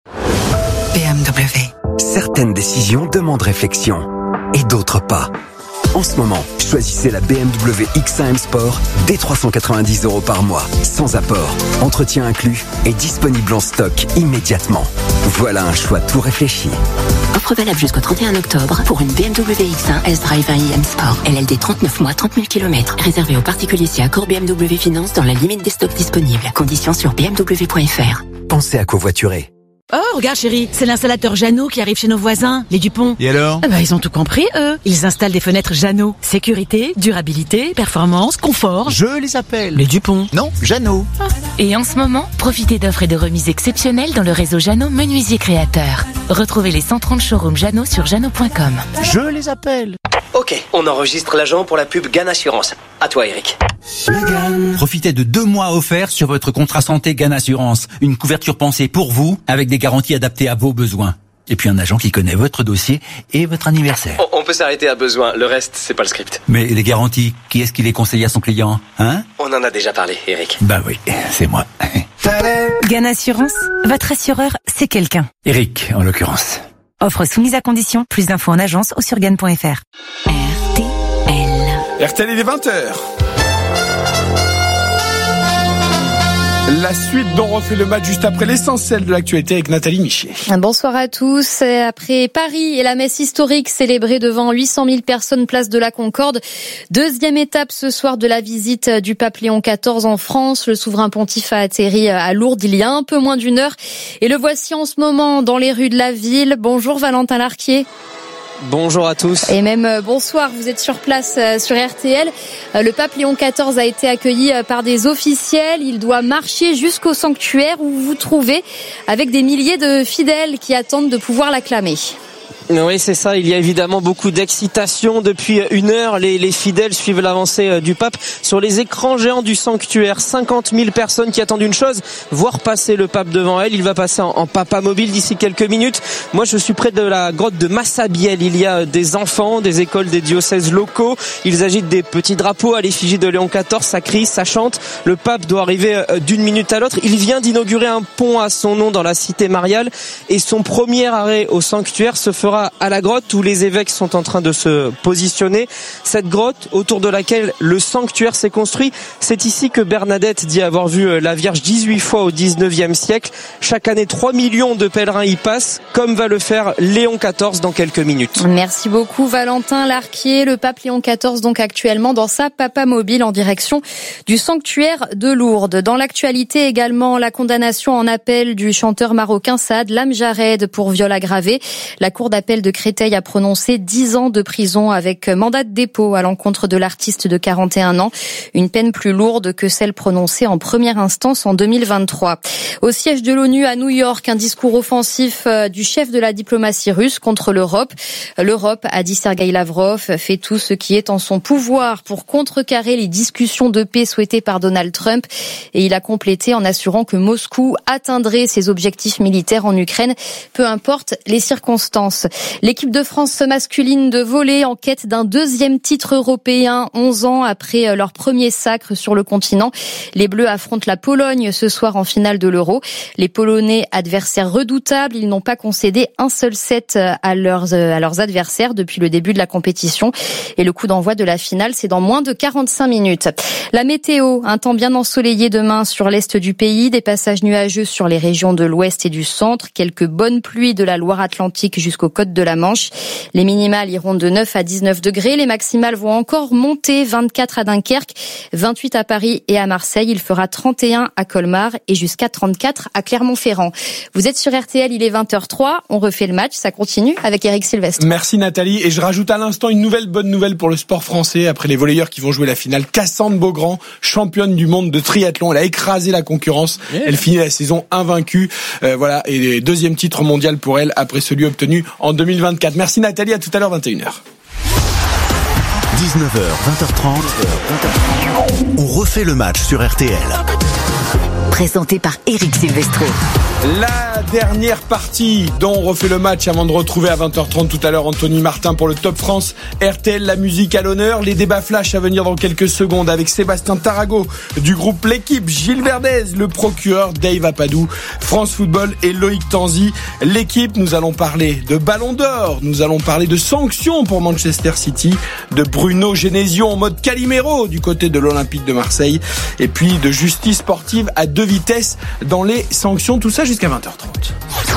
B M W. Certaines décisions demandent réflexion et d'autres pas. En ce moment, choisissez la B M W X un M Sport dès trois cent quatre-vingt-dix euros par mois, sans apport, entretien inclus et disponible en stock immédiatement. Voilà un choix tout réfléchi.
Offre valable jusqu'au trente et un octobre pour une B M W X un S-Drive un i M Sport. L L D trente-neuf mois, trente mille kilomètres. Réservé aux particuliers si accord B M W Finance dans la limite des stocks disponibles. Conditions sur b m w point f r.
Pensez à covoiturer.
Oh, regarde chérie, c'est l'installateur Jeannot qui arrive chez nos voisins, les Dupont.
Et alors ?
Ah bah, ils ont tout compris, eux. Ils installent des fenêtres Jeannot. Sécurité, durabilité, performance, confort.
Je les appelle.
Les Dupont.
Non, Jeannot.
Et en ce moment, profitez d'offres et de remises exceptionnelles dans le réseau Jeannot Menuisier Créateur. Retrouvez les cent trente showrooms Jeannot sur jeannot point com.
Je les appelle.
Ok, on enregistre l'agent pour la pub Gann Assurance. À toi, Eric.
Profitez de deux mois offerts sur votre contrat santé Gann Assurance. Une couverture pensée pour vous, avec des garanties adaptées à vos besoins. Et puis un agent qui connaît votre dossier et votre anniversaire.
On, on peut s'arrêter à besoin, le reste, c'est pas le script.
Mais les garanties, qui est-ce qui les conseille à son client, hein?
On en a déjà parlé, Eric.
Bah oui, c'est moi.
Gann Assurance, votre assureur, c'est quelqu'un.
Eric, en l'occurrence.
Offre soumise à condition, plus d'infos en agence ou sur gann point f r.
R T L, il est vingt heures. La suite dont on refait le match juste après l'essentiel de l'actualité avec Nathalie Michier.
Bonsoir à tous. Après Paris et la messe historique célébrée devant huit cent mille personnes place de la Concorde, deuxième étape ce soir de la visite du pape Léon quatorze en France. Le souverain pontife a atterri à Lourdes il y a un peu moins d'une heure et le voici en ce moment dans les rues de la ville. Bonjour Valentin Larquier.
Bonjour à tous.
Et même euh, bonsoir, vous êtes sur place euh, sur R T L. Euh, le pape Léon quatorze a été accueilli euh, par des officiels. Il doit marcher jusqu'au sanctuaire où vous vous trouvez avec des milliers de fidèles qui attendent de pouvoir l'acclamer.
Oui, c'est ça. Il y a évidemment beaucoup d'excitation depuis une heure. Les, les fidèles suivent l'avancée du pape sur les écrans géants du sanctuaire. cinquante mille personnes qui attendent une chose, voir passer le pape devant elle. Il va passer en, en papa mobile d'ici quelques minutes. Moi, je suis près de la grotte de Massabielle. Il y a des enfants, des écoles, des diocèses locaux. Ils agitent des petits drapeaux à l'effigie de Léon quatorze. Ça crie, ça chante. Le pape doit arriver d'une minute à l'autre. Il vient d'inaugurer un pont à son nom dans la cité mariale et son premier arrêt au sanctuaire se fera à la grotte où les évêques sont en train de se positionner. Cette grotte autour de laquelle le sanctuaire s'est construit, c'est ici que Bernadette dit avoir vu la Vierge dix-huit fois au dix-neuvième siècle. Chaque année, trois millions de pèlerins y passent, comme va le faire Léon quatorze dans quelques minutes.
Merci beaucoup Valentin Larquier. Le pape Léon quatorze donc actuellement dans sa papa mobile en direction du sanctuaire de Lourdes. Dans l'actualité également, la condamnation en appel du chanteur marocain Saad Lamjared pour viol aggravé. La cour d'appel de Créteil a prononcé dix ans de prison avec mandat de dépôt à l'encontre de l'artiste de quarante et un ans. Une peine plus lourde que celle prononcée en première instance en deux mille vingt-trois. Au siège de l'ONU à New York, un discours offensif du chef de la diplomatie russe contre l'Europe. L'Europe, a dit Sergueï Lavrov, fait tout ce qui est en son pouvoir pour contrecarrer les discussions de paix souhaitées par Donald Trump. Et il a complété en assurant que Moscou atteindrait ses objectifs militaires en Ukraine, peu importe les circonstances. L'équipe de France masculine de volley en quête d'un deuxième titre européen, onze ans après leur premier sacre sur le continent. Les Bleus affrontent la Pologne ce soir en finale de l'Euro. Les Polonais, adversaires redoutables, ils n'ont pas concédé un seul set à leurs, à leurs adversaires depuis le début de la compétition. Et le coup d'envoi de la finale, c'est dans moins de quarante-cinq minutes. La météo, un temps bien ensoleillé demain sur l'est du pays, des passages nuageux sur les régions de l'ouest et du centre, quelques bonnes pluies de la Loire-Atlantique jusqu'aux côtes de la Manche. Les minimales iront de neuf à dix-neuf degrés. Les maximales vont encore monter, vingt-quatre à Dunkerque, vingt-huit à Paris et à Marseille. Il fera trente et un à Colmar et jusqu'à trente-quatre à Clermont-Ferrand. Vous êtes sur R T L, il est vingt heures trois. On refait le match, ça continue avec Eric Sylvestre.
Merci Nathalie. Et je rajoute à l'instant une nouvelle bonne nouvelle pour le sport français après les volleyeurs qui vont jouer la finale. Cassandre Beaugrand, championne du monde de triathlon. Elle a écrasé la concurrence. Yeah. Elle finit la saison invaincue. Euh, voilà. Et deuxième titre mondial pour elle après celui obtenu en deux mille vingt-quatre. Merci Nathalie, à tout à l'heure, vingt et une heures.
dix-neuf heures, vingt heures trente. On refait le match sur R T L.
Présenté par Eric Silvestro.
La dernière partie dont on refait le match avant de retrouver à vingt heures trente tout à l'heure Anthony Martin pour le Top France. R T L, la musique à l'honneur. Les débats flash à venir dans quelques secondes avec Sébastien Tarago du groupe L'équipe, Gilles Verdez, le procureur, Dave Apadou, France Football et Loïc Tanzi. L'équipe, nous allons parler de Ballon d'Or, nous allons parler de sanctions pour Manchester City, de Bruno Genesio en mode Calimero du côté de l'Olympique de Marseille et puis de justice sportive à deux vitesses dans les sanctions. Tout ça jusqu'à vingt heures trente.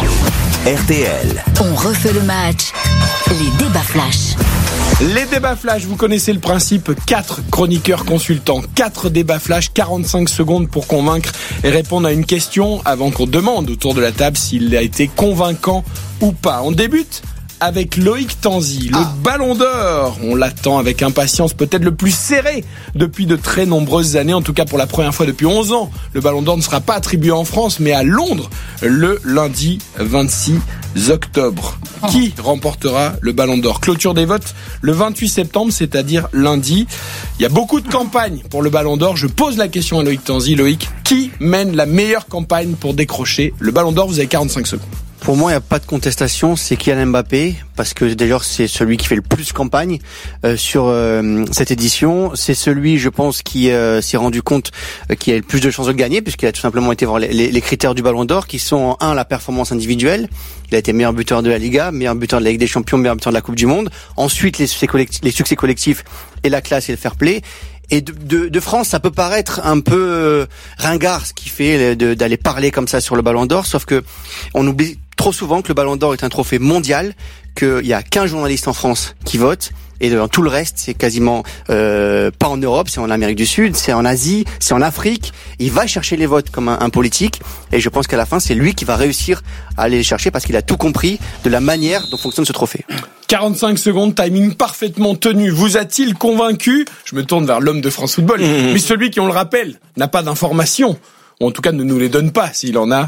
R T L.
On refait le match. Les débats flash.
Les débats flash, vous connaissez le principe. Quatre chroniqueurs consultants, quatre débats flash, quarante-cinq secondes pour convaincre et répondre à une question avant qu'on demande autour de la table s'il a été convaincant ou pas. On débute avec Loïc Tanzi, le ah. Ballon d'Or. On l'attend avec impatience, peut-être le plus serré depuis de très nombreuses années, en tout cas pour la première fois depuis onze ans. Le Ballon d'Or ne sera pas attribué en France, mais à Londres, le lundi vingt-six octobre. Oh. Qui remportera le Ballon d'Or? Clôture des votes le vingt-huit septembre, c'est-à-dire lundi. Il y a beaucoup de campagnes pour le Ballon d'Or. Je pose la question à Loïc Tanzi. Loïc, qui mène la meilleure campagne pour décrocher le Ballon d'Or? Vous avez quarante-cinq secondes.
Pour moi, il n'y a pas de contestation, c'est Kylian Mbappé, parce que d'ailleurs c'est celui qui fait le plus campagne euh, sur euh, cette édition. C'est celui, je pense, qui euh, s'est rendu compte euh, qu'il a le plus de chances de gagner, puisqu'il a tout simplement été voir les, les, les critères du Ballon d'Or, qui sont un, la performance individuelle. Il a été meilleur buteur de la Liga, meilleur buteur de la Ligue des Champions, meilleur buteur de la Coupe du Monde. Ensuite, les succès collectifs, les succès collectifs et la classe et le fair play. Et de, de, de France, ça peut paraître un peu euh, ringard ce qui fait de, d'aller parler comme ça sur le Ballon d'Or, sauf que on oublie trop souvent que le Ballon d'Or est un trophée mondial, qu'il y a quinze journalistes en France qui votent, et dans tout le reste, c'est quasiment euh, pas en Europe, c'est en Amérique du Sud, c'est en Asie, c'est en Afrique. Il va chercher les votes comme un, un politique, et je pense qu'à la fin, c'est lui qui va réussir à aller les chercher parce qu'il a tout compris de la manière dont fonctionne ce trophée.
quarante-cinq secondes, timing parfaitement tenu. Vous a-t-il convaincu? Je me tourne vers l'homme de France Football, mmh. mais celui qui, on le rappelle, n'a pas d'informations, ou en tout cas ne nous les donne pas s'il en a.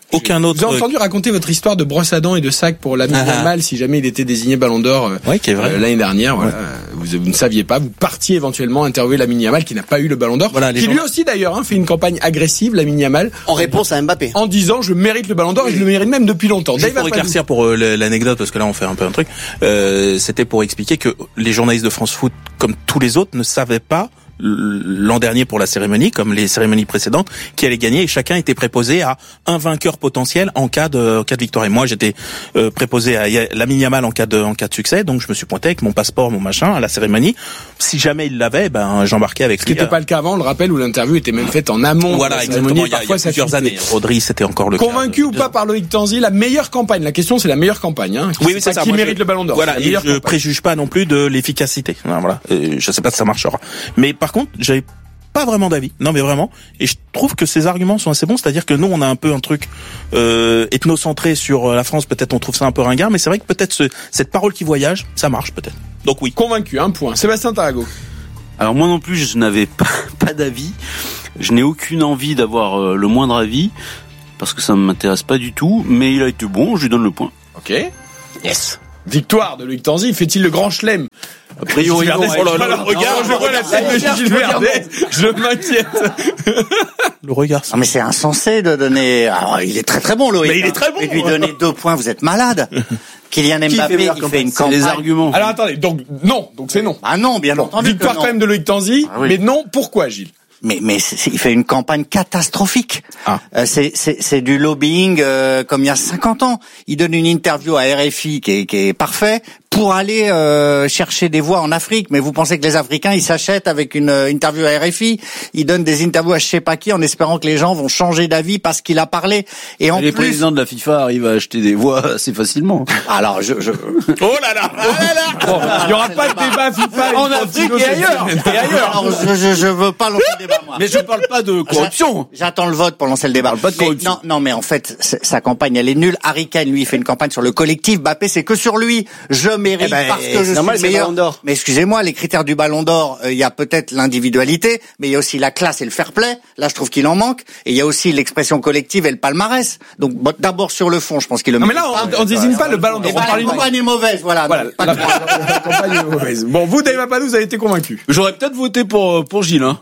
Aucun autre.
Vous avez entendu raconter votre histoire de brosse à dents et de sac pour Lamine
Ah.
Yamal si jamais il était désigné Ballon d'Or euh,
Ouais, qui est vrai.
euh, l'année dernière. Voilà.
Ouais.
Vous, vous ne saviez pas, vous partiez éventuellement interviewer Lamine Yamal qui n'a pas eu le Ballon d'Or,
Voilà, les
qui
gens-
lui aussi d'ailleurs hein, fait une campagne agressive, Lamine Yamal,
En réponse à Mbappé.
en disant je mérite le Ballon d'Or et je le mérite même depuis longtemps.
Juste
Dave
pour
Apadou.
éclaircir pour euh, l'anecdote, parce que là on fait un peu un truc, euh, c'était pour expliquer que les journalistes de France Foot, comme tous les autres, ne savaient pas l'an dernier pour la cérémonie, comme les cérémonies précédentes, qui allait gagner, et chacun était préposé à un vainqueur potentiel en cas de, en cas de victoire. Et moi, j'étais euh, préposé à Lamine Yamal en cas de, en cas de succès, donc je me suis pointé avec mon passeport, mon machin, à la cérémonie. Si jamais il l'avait, ben j'embarquais avec
Ce qui
lui.
n'était pas le cas avant, on le rappelle, où l'interview était même faite en amont.
Voilà,
de la
exactement.
cérémonie,
Il y a, il y a
parfois, ça
plusieurs
fuitait.
années. Rodri, c'était encore le cas.
Convaincu ou pas par Loïc Tanzi, la meilleure campagne. La question, c'est la meilleure campagne. Hein.
Oui, oui, c'est
pas
ça.
Qui
Moi,
mérite
je-
le Ballon d'Or.
Voilà,
c'est la
et
meilleure
je
campagne.
préjuge pas non plus de l'efficacité. Voilà, voilà. Euh, je sais pas si ça marchera. Mais par contre, j'avais pas vraiment d'avis. Non, mais vraiment. Et je trouve que ces arguments sont assez bons. C'est-à-dire que nous, on a un peu un truc euh, ethnocentré sur la France. Peut-être on trouve ça un peu ringard, mais c'est vrai que peut-être ce, cette parole qui voyage, ça marche peut-être. Donc oui.
Convaincu, un point. Sébastien Tarago.
Alors moi non plus, je n'avais pas, pas d'avis. Je n'ai aucune envie d'avoir euh, le moindre avis, parce que ça ne m'intéresse pas du tout. Mais il a été bon, je lui donne le point.
Ok. Yes. Victoire de Loïc Tanzi. Fait-il le grand chelem?
A priori,
Gilles
non,
Verdet,
oh là là,
voilà,
le
regarde, je vois la tête de Gilles Verdet. Je m'inquiète.
Le regard.
Non mais c'est insensé de donner. Alors il est très très bon Loïc.
Mais il est
hein.
très bon.
Et lui donner deux points, vous êtes malade. Kylian
Qui fait
Mbappé,
meilleure
il
campagne
fait une
C'est
campagne.
les arguments.
Alors attendez, donc non, donc c'est non.
Ah non, bien entendu.
Victoire
que non.
quand même de Loïc Tanzi,
Ah oui.
mais non, pourquoi Gilles?
Mais mais c'est- c'est- il fait une campagne catastrophique.
Ah.
Euh, c'est c'est c'est du lobbying euh, comme il y a cinquante ans. Il donne une interview à R F I qui est qui est parfait pour aller euh, chercher des voix en Afrique. Mais vous pensez que les Africains ils s'achètent avec une euh, interview à R F I? Ils donnent des interviews à je sais pas qui en espérant que les gens vont changer d'avis parce qu'il a parlé. Et en
les
plus,
présidents de la FIFA arrivent à acheter des voix assez facilement.
alors je je
Oh là là. Oh là là.
Bon, il y aura pas de débat FIFA
En Afrique et ailleurs.
Et ailleurs.
alors, je, je je veux pas lancer le débat moi.
Mais je parle pas de corruption.
J'a- J'attends le vote pour lancer le débat.
parle pas de
Mais
corruption.
non, non, mais en fait, c'est- sa campagne, elle est nulle. Harry Kane, lui, il fait une campagne sur le collectif. Mbappé, c'est que sur lui. Je mérite
Eh ben,
parce que je
c'est
suis
normal,
le
c'est le
meilleur.
Ballon d'Or.
Mais excusez-moi, les critères du Ballon d'Or, euh, il y a peut-être l'individualité, mais il y a aussi la classe et le fair play. Là, je trouve qu'il en manque. Et il y a aussi l'expression collective et le palmarès. Donc, bon, d'abord sur le fond, je pense qu'il le
Non mais
mérite
là,
pas.
on, on désigne pas le Ballon d'Or.
Eh
On
ben,
parle
la campagne est mauvaise, voilà.
Voilà,
Donc, pas
la,
de-
la campagne est mauvaise. Bon, vous, Dave Apadou, vous avez été convaincu.
J'aurais peut-être voté pour pour Gilles. Hein.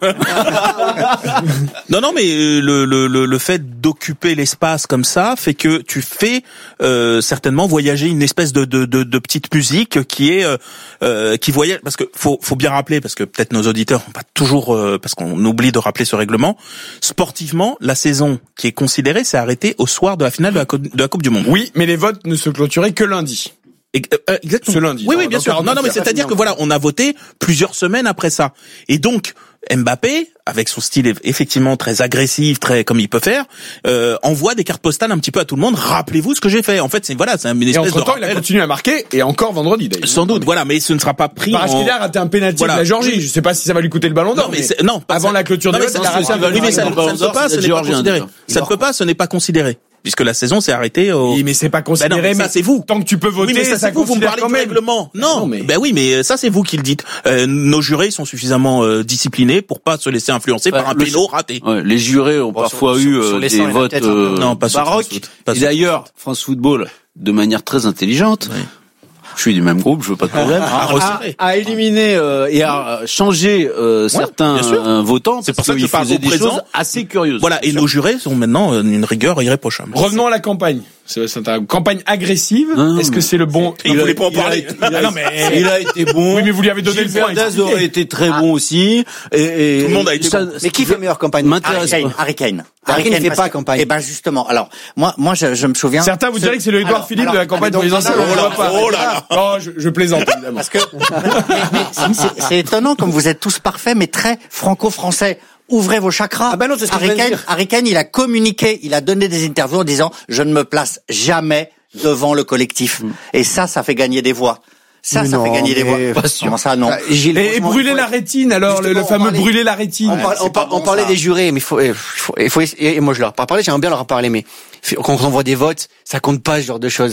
Non, non, mais euh, le, le, le, le fait d'occuper l'espace comme ça fait que tu fais euh, certainement voyager une espèce de, de, de, de petite musique qui est euh, euh, qui voyage. Parce que faut, faut bien rappeler, parce que peut-être nos auditeurs ont pas toujours, euh, parce qu'on oublie de rappeler ce règlement. Sportivement, la saison qui est considérée s'est arrêtée au soir de la finale de la, co- de la Coupe du Monde.
Oui, mais les votes ne se clôturaient que lundi.
Et- euh, exactement.
Ce lundi.
Oui, oui,
Dans-
bien
dans
sûr.
quarante-huit
Non, non, mais
heures.
c'est-à-dire que voilà, on a voté plusieurs semaines après ça. Et donc, Mbappé, avec son style effectivement très agressif, très comme il peut faire, euh, envoie des cartes postales un petit peu à tout le monde. Rappelez-vous ce que j'ai fait. En fait, c'est voilà, c'est une
Et
espèce de
entre temps, il a
rappel.
continué à marquer, et encore vendredi, d'ailleurs.
Sans doute, voilà, mais ce ne sera pas pris.
Kvaratskhelia
en...
a raté un pénalty
Voilà.
de la Géorgie.
Oui.
Je sais pas si ça va lui coûter le Ballon d'Or.
Non, mais, c'est- non, pas
avant
ça.
la clôture
Non,
des
mais
votes,
ça,
il a raté
ça,
un
oui, mais
pénalty.
ça, ne- ça ne peut pas, ce n'est pas considéré. Ça ne peut pas, ce n'est pas considéré. Puisque la saison s'est arrêtée au...
Oui, mais c'est pas
Ben
considéré.
non, mais ça,
mais
c'est vous.
Tant que tu peux voter,
Oui, mais ça, c'est vous, vous me
considère
parlez
quand
du
même.
règlement. Non,
Non, mais-
ben oui, mais ça, c'est vous qui le dites. Euh, nos jurés sont suffisamment euh, disciplinés pour pas se laisser influencer
Ouais,
par un
le-
péno raté.
Ouais, les jurés ont
Bon,
parfois
sur-
eu
sur-
euh,
sur les
des
cent, il y en a
votes
peut-être un peu.
euh,
Non, pas sur
baroques.
France Foot. Pas
Et
sur
d'ailleurs, France Football, de manière très intelligente, je suis du même groupe, je veux pas de problème,
À
a,
resserrer.
a éliminé euh, et a changé euh, certains
bien sûr.
euh, votants
C'est pour
parce
ça que
qu'ils
je parle
faisaient
au
des
présent.
choses assez curieuses.
Voilà, et nos jurés sont maintenant euh, une rigueur irréprochable.
Revenons à la campagne. Sébastien Tarago. Campagne agressive.
Non,
Est-ce que
mais-
c'est le bon?
Il
Non,
voulait pas en
il a
parler.
été- il a-
Ah non, mais-
il a été bon.
Oui, mais vous lui avez donné
Gilles
le point.
Verdez aurait été très bon aussi. Et, et
Tout le monde a été
ça-
bon.
Mais qui fait meilleure campagne?
Harry
m'intéresse
Kane,
pas.
Harry Kane.
Harry Kane ne fait
parce
pas
que-
campagne.
Eh ben justement. Alors moi, moi, je, je me souviens.
Certains vous
Ce-
diraient que c'est le Édouard
Alors,
Philippe de
alors,
la campagne
alors,
présidentielle.
donc,
On le
non,
voit pas.
oh là là.
Non, je, je plaisante, évidemment.
Parce que mais, mais c'est- c'est- c'est étonnant comme vous êtes tous parfaits, mais très franco-français. Ouvrez vos chakras.
Ah ben non, c'est ce que je
Harry
viens de
Kane,
dire.
Harry Kane, il a communiqué, il a donné des interviews en disant je ne me place jamais devant le collectif. Et ça, ça fait gagner des voix. Ça,
Mais
ça
non,
fait gagner des
mais-
voix.
Pas sûr.
Comment ça, non?
Ah, Gilles,
Et, et
franchement,
brûler
il faut-
la rétine, alors, le,
Justement,
le
on
fameux
parlait-
brûler la rétine.
On, parle-
c'est
on,
pas
par-
bon,
on parlait
ça.
des jurés, mais il faut, il faut, il faut, et moi je leur ai pas parlé, j'aimerais bien leur en parler, mais quand on voit des votes, ça compte pas ce genre de choses.
Si?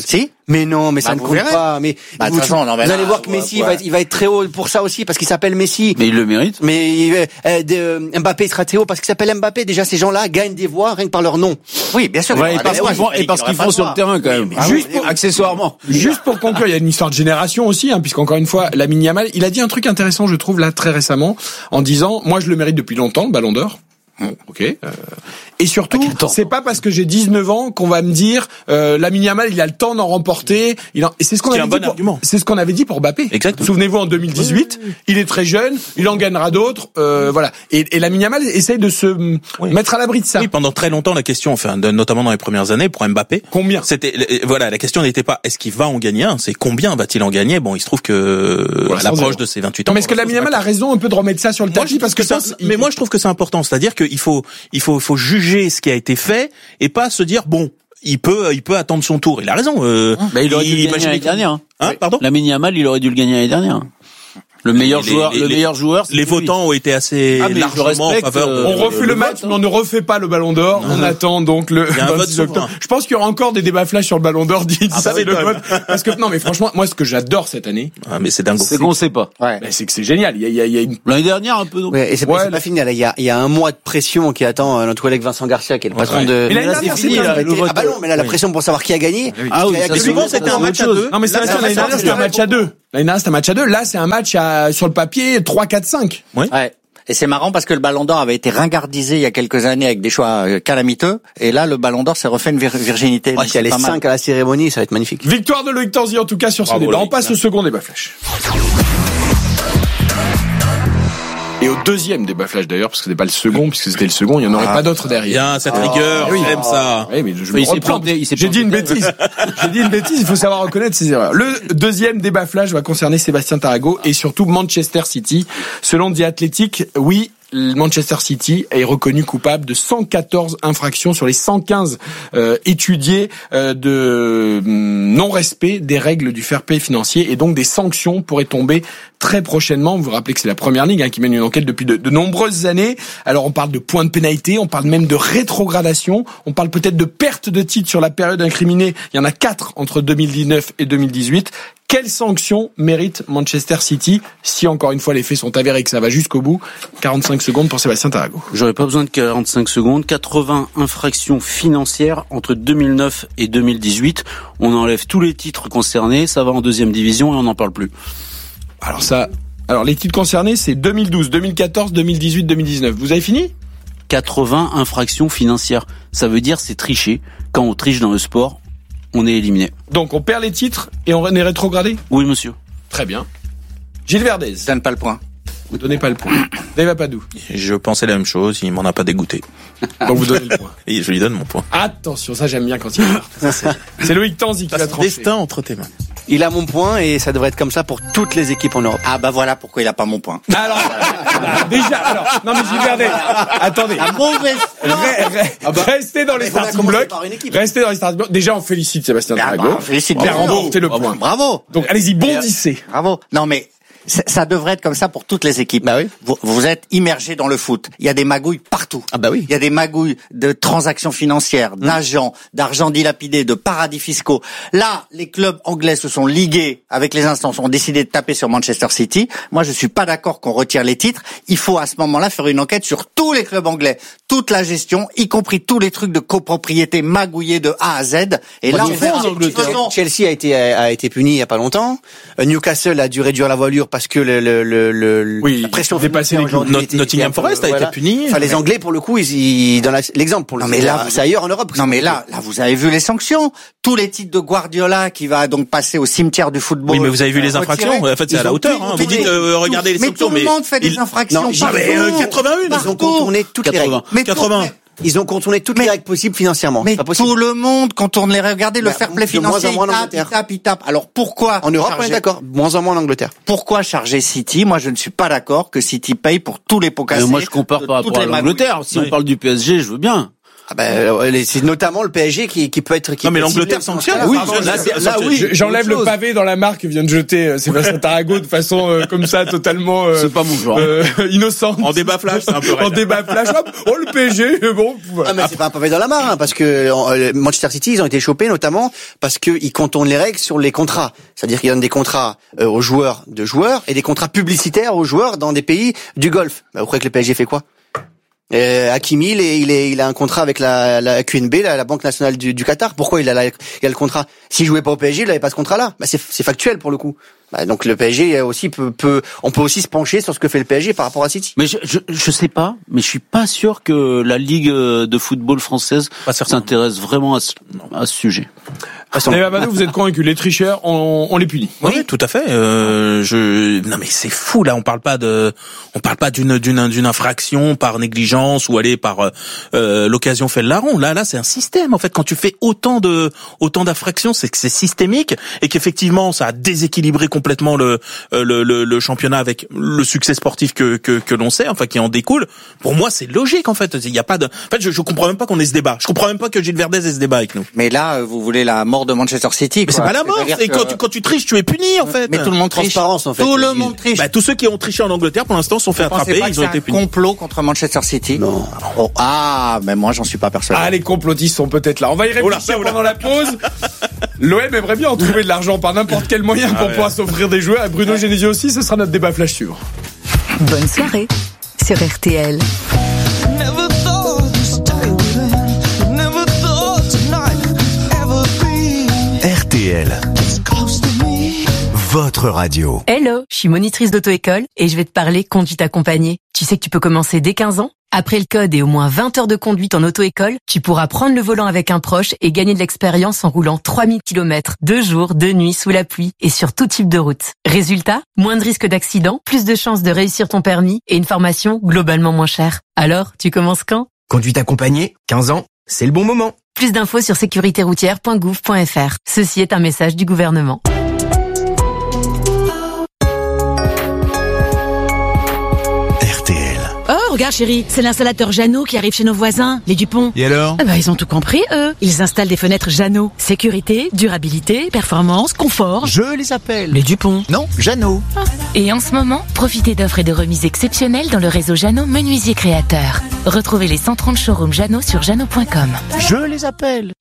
Mais non, mais ça
bah,
ne
compte
verrez. pas. Mais
bah,
vous,
façon, non, mais
vous
là,
allez voir que
ouais,
Messi
ouais.
va être, il va être très haut pour ça aussi, parce qu'il s'appelle Messi.
Mais il le mérite.
Mais il, euh, de, Mbappé sera très haut parce qu'il s'appelle Mbappé. Déjà, ces gens-là gagnent des voix rien que par leur nom.
Oui, bien sûr.
Ouais, et parce qu'ils font, et parce qu'ils font sur le terrain quand même.
Ah, juste pour,
accessoirement.
Juste pour conclure, il y a une histoire de génération aussi, hein, puisqu'encore une fois, Lamine Yamal, il a dit un truc intéressant, je trouve, là, très récemment, en disant, moi, je le mérite depuis longtemps, le Ballon d'Or. Ok. Euh, et surtout, c'est pas parce que j'ai dix-neuf ans qu'on va me dire euh, Lamine Yamal, il a le temps d'en remporter. Il en... Et c'est ce qu'on avait dit.
Bon
pour... C'est ce qu'on avait dit pour Mbappé.
Exactement.
Souvenez-vous en deux mille dix-huit, oui, oui, oui. il est très jeune, il en gagnera d'autres. Euh, voilà. Et, et Lamine Yamal essaye de se oui. mettre à l'abri de ça.
Oui, pendant très longtemps, la question, enfin, notamment dans les premières années, pour Mbappé,
combien
C'était voilà, la question n'était pas est-ce qu'il va en gagner un, c'est combien va-t-il en gagner. Bon, il se trouve que voilà, à l'approche de ses vingt-huit ans.
Non, mais est-ce que Lamine Yamal a raison un peu de remettre ça sur le tapis parce que ça,
il... mais moi je trouve que c'est important, c'est-à-dire qu'il faut il faut faut juger ce qui a été fait et pas se dire bon, il peut il peut attendre son tour. Il a raison. Euh,
bah, il aurait dû le gagner l'année dernière. Hein,
hein pardon.
Lamine Yamal, il aurait dû le gagner l'année dernière. Le meilleur
les,
joueur,
les,
le
les,
meilleur joueur.
Les votants ont été assez ah, largement en faveur. De,
on refait le, le match, vote, mais on ne refait pas le Ballon d'Or. On attend donc le vingt-six octobre. Je pense qu'il y aura encore des débats flash sur le Ballon d'Or d'ici ah, bah, le vote. Parce que non, mais franchement, moi, ce que j'adore cette année,
ah, mais c'est dingue.
C'est qu'on sait pas.
Ouais. Bah, c'est que c'est génial. Il y a, il y a, il y a une...
l'année dernière un peu. Donc.
Ouais, et c'est, ouais, c'est pas fini. Là, il y a, il y a un mois de pression qui attend euh, notre collègue Vincent Garcia, qui est le patron ouais. de.
Mais l'année dernière, c'est fini.
Ah bah non, mais là, la pression pour savoir qui a gagné.
Ah oui.
Souvent, c'était un match à deux.
Non, mais c'est l'année dernière, c'était un match à deux. L'année dernière, c'était un match à deux. Là, c'est un match à, sur le papier, trois, quatre, cinq.
Oui.
Ouais. Et c'est marrant parce que le Ballon d'Or avait été ringardisé il y a quelques années avec des choix calamiteux. Et là, le Ballon d'Or s'est refait une vir- virginité.
Ouais, s'il y a les cinq à la cérémonie, ça va être magnifique.
Victoire de Loïc Tanzi, en tout cas, sur ce débat. On passe au second débat flash. Et au deuxième débat flash d'ailleurs, parce que c'était pas le second, puisque c'était le second, il y en aurait ah, pas d'autres derrière.
Bien, cette rigueur, oh, oui, j'aime ça.
Oui, mais je me reprends. J'ai dit une bêtise. J'ai dit une bêtise, il faut savoir reconnaître ses erreurs. Le deuxième débat flash va concerner Sébastien Tarago et surtout Manchester City. Selon The Athletic, oui, Manchester City est reconnu coupable de cent quatorze infractions sur les cent quinze euh, étudiées euh, de non-respect des règles du fair play financier et donc des sanctions pourraient tomber très prochainement. Vous vous rappelez que c'est la Première Ligue hein, qui mène une enquête depuis de, de nombreuses années. Alors on parle de points de pénalité, on parle même de rétrogradation, on parle peut-être de perte de titre sur la période incriminée. Il y en a quatre entre deux mille dix-neuf et deux mille dix-huit. Quelles sanctions mérite Manchester City si encore une fois les faits sont avérés et que ça va jusqu'au bout? quarante-cinq secondes pour Sébastien Tarago.
J'aurais pas besoin de quarante-cinq secondes. quatre-vingts infractions financières entre deux mille neuf et deux mille dix-huit. On enlève tous les titres concernés, ça va en deuxième division et on n'en parle plus.
Alors ça, alors les titres concernés c'est deux mille douze, deux mille quatorze, deux mille dix-huit, deux mille dix-neuf. Vous avez fini?
quatre-vingts infractions financières. Ça veut dire c'est tricher. Quand on triche dans le sport, on est éliminé.
Donc on perd les titres et on est rétrogradé?
Oui, monsieur.
Très bien. Gilles Verdez.
Je donne pas le point.
Vous donnez pas le point. Dave Apadou.
Je pensais la même chose, il m'en a pas dégoûté.
Donc vous donnez le point.
Et je lui donne mon point.
Attention, ça j'aime bien quand il part. Ça, c'est... c'est Loïc Tanzi qui va trancher.
Destin entre tes mains.
Il a mon point et ça devrait être comme ça pour toutes les équipes en Europe.
Ah bah voilà pourquoi il a pas mon point.
Alors, déjà, alors, non mais Gilles Verdez, attendez.
La mauvaise.
Ah bah, restez dans les starting blocks. Restez dans les starting blocks. Déjà, on félicite Sébastien Tarago.
On félicite.
Il a remporté le point.
Bravo.
Donc allez-y, bondissez.
Bravo. Non mais ça devrait être comme ça pour toutes les équipes.
Bah oui.
Vous, vous êtes immergés dans le foot. Il y a des magouilles partout.
Ah bah oui.
Il y a des magouilles de transactions financières, d'agents, d'argent dilapidé, de paradis fiscaux. Là, les clubs anglais se sont ligués avec les instances, ont décidé de taper sur Manchester City. Moi, je suis pas d'accord qu'on retire les titres. Il faut à ce moment-là faire une enquête sur tous les clubs anglais, toute la gestion, y compris tous les trucs de copropriété magouillés de A à Z. Et là, on verra.
Chelsea a été a été puni il y a pas longtemps. Newcastle a dû réduire la voilure parce que le, le, le, le
oui,
la pression
dépassé les
aujourd'hui.
Not- Nottingham Forest a
voilà.
été puni.
Enfin, les Anglais, pour le coup, ils, ils dans la, l'exemple, pour le
non, mais là,
c'est ailleurs en Europe.
Non, mais là, là, vous avez vu les sanctions. Tous les titres de Guardiola qui va donc passer au cimetière du football.
Oui, mais vous avez vu les infractions. En fait, c'est à la hauteur, hein. Vous dites, euh, regardez les sanctions, mais.
Mais tout le monde fait des infractions.
Non,
mais, euh, quatre-vingt-un.
Ils ont contourné toutes les règles.
Mais
quatre-vingts.
Ils ont contourné toutes mais, les règles possibles financièrement.
Mais tout le monde contourne les règles. Regardez le fair play financier.
De moins en moins en
Angleterre. Il tape, il tape. Alors pourquoi
en Europe, on est d'accord. Moins en moins en Angleterre.
Pourquoi charger City? Moi, je ne suis pas d'accord que City paye pour tous les pots cassés.
Moi, je compare par rapport à l'Angleterre. Si on parle du P S G, je veux bien.
Ah ben, c'est notamment le P S G qui, qui peut être. Qui
non mais
peut
l'Angleterre sanctionne.
Oui,
pardon,
là,
là,
là oui. J'enlève le pavé dans la mare que vient de jeter euh, Sébastien Tarago de façon euh, comme ça totalement. Euh,
c'est pas mon genre.
Euh, innocente.
En débat flash, c'est un peu.
En débat flash, hop, oh le P S G, bon. Voilà.
Ah mais c'est pas un pavé dans la mare, hein, parce que euh, Manchester City, ils ont été chopés notamment parce que ils contournent les règles sur les contrats. C'est-à-dire qu'ils donnent des contrats euh, aux joueurs de joueurs et des contrats publicitaires aux joueurs dans des pays du Golfe. Bah, vous croyez que le P S G fait quoi? Euh, Hakimi, il, est, il, est, il a un contrat avec la, la Q N B, la, la Banque Nationale du, du Qatar. Pourquoi il a, la, il a le contrat? S'il jouait pas au P S G, il n'avait pas ce contrat-là. Bah c'est, c'est factuel pour le coup. Bah donc le P S G aussi peut, peut, on peut aussi se pencher sur ce que fait le P S G par rapport à City.
Mais je, je, je sais pas, mais je suis pas sûr que la Ligue de football française s'intéresse vraiment à ce, à ce sujet.
David Abadou, vous êtes convaincu, les tricheurs, on, on les punit.
Oui, oui, tout à fait. Euh, je, non mais c'est fou là. On parle pas de, on parle pas d'une d'une d'une infraction par négligence ou aller par euh, l'occasion fait le larron. Là, là, c'est un système. En fait, quand tu fais autant de autant d'infractions, c'est que c'est systémique et qu'effectivement, ça a déséquilibré complètement le le le, le championnat avec le succès sportif que que que l'on sait, enfin qui en découle. Pour moi, c'est logique en fait. Il y a pas de, en fait, je, je comprends même pas qu'on ait ce débat. Je comprends même pas que Gilles Verdez ait ce débat avec nous.
Mais là, vous voulez la mort de Manchester City.
Mais
quoi.
c'est pas la mort. Et que... quand tu quand tu triches, tu es puni en fait.
Mais tout le monde triche.
Transparence en fait.
Tout le monde triche. Bah, tous ceux qui ont triché en Angleterre pour l'instant sont fait attraper. Ils ont été punis.
Complot contre Manchester City.
Non.
Oh, ah, mais moi j'en suis pas persuadé.
Ah, les complotistes sont peut-être là. On va y réfléchir oh là, pendant la pause. L'O M aimerait bien en trouver de l'argent par n'importe quel moyen pour ah ouais. pouvoir s'offrir des joueurs. Et Bruno Genesio aussi, ce sera notre débat flash suivant.
Bonne soirée sur R T L.
R T L, votre radio.
Hello, je suis monitrice d'auto-école et je vais te parler conduite accompagnée. Tu sais que tu peux commencer dès quinze ans? Après le code et au moins vingt heures de conduite en auto-école, tu pourras prendre le volant avec un proche et gagner de l'expérience en roulant trois mille kilomètres, deux jours, deux nuits, sous la pluie et sur tout type de route. Résultat, moins de risques d'accident, plus de chances de réussir ton permis et une formation globalement moins chère. Alors, tu commences quand?
Conduite accompagnée, quinze ans, c'est le bon moment.
Plus d'infos sur sécurité routière point gouv point f r. Ceci est un message du gouvernement.
R T L.
Oh, regarde chérie, c'est l'installateur Jeannot qui arrive chez nos voisins, les Dupont.
Et alors?
Ah bah, ils ont tout compris, eux. Ils installent des fenêtres Jeannot. Sécurité, durabilité, performance, confort.
Je les appelle.
Les Dupont.
Non, Jeannot.
Ah. Et en ce moment, profitez d'offres et de remises exceptionnelles dans le réseau Jeannot Menuisier Créateur. Retrouvez les cent trente showrooms Jeannot sur jeannot point com.
Je les appelle.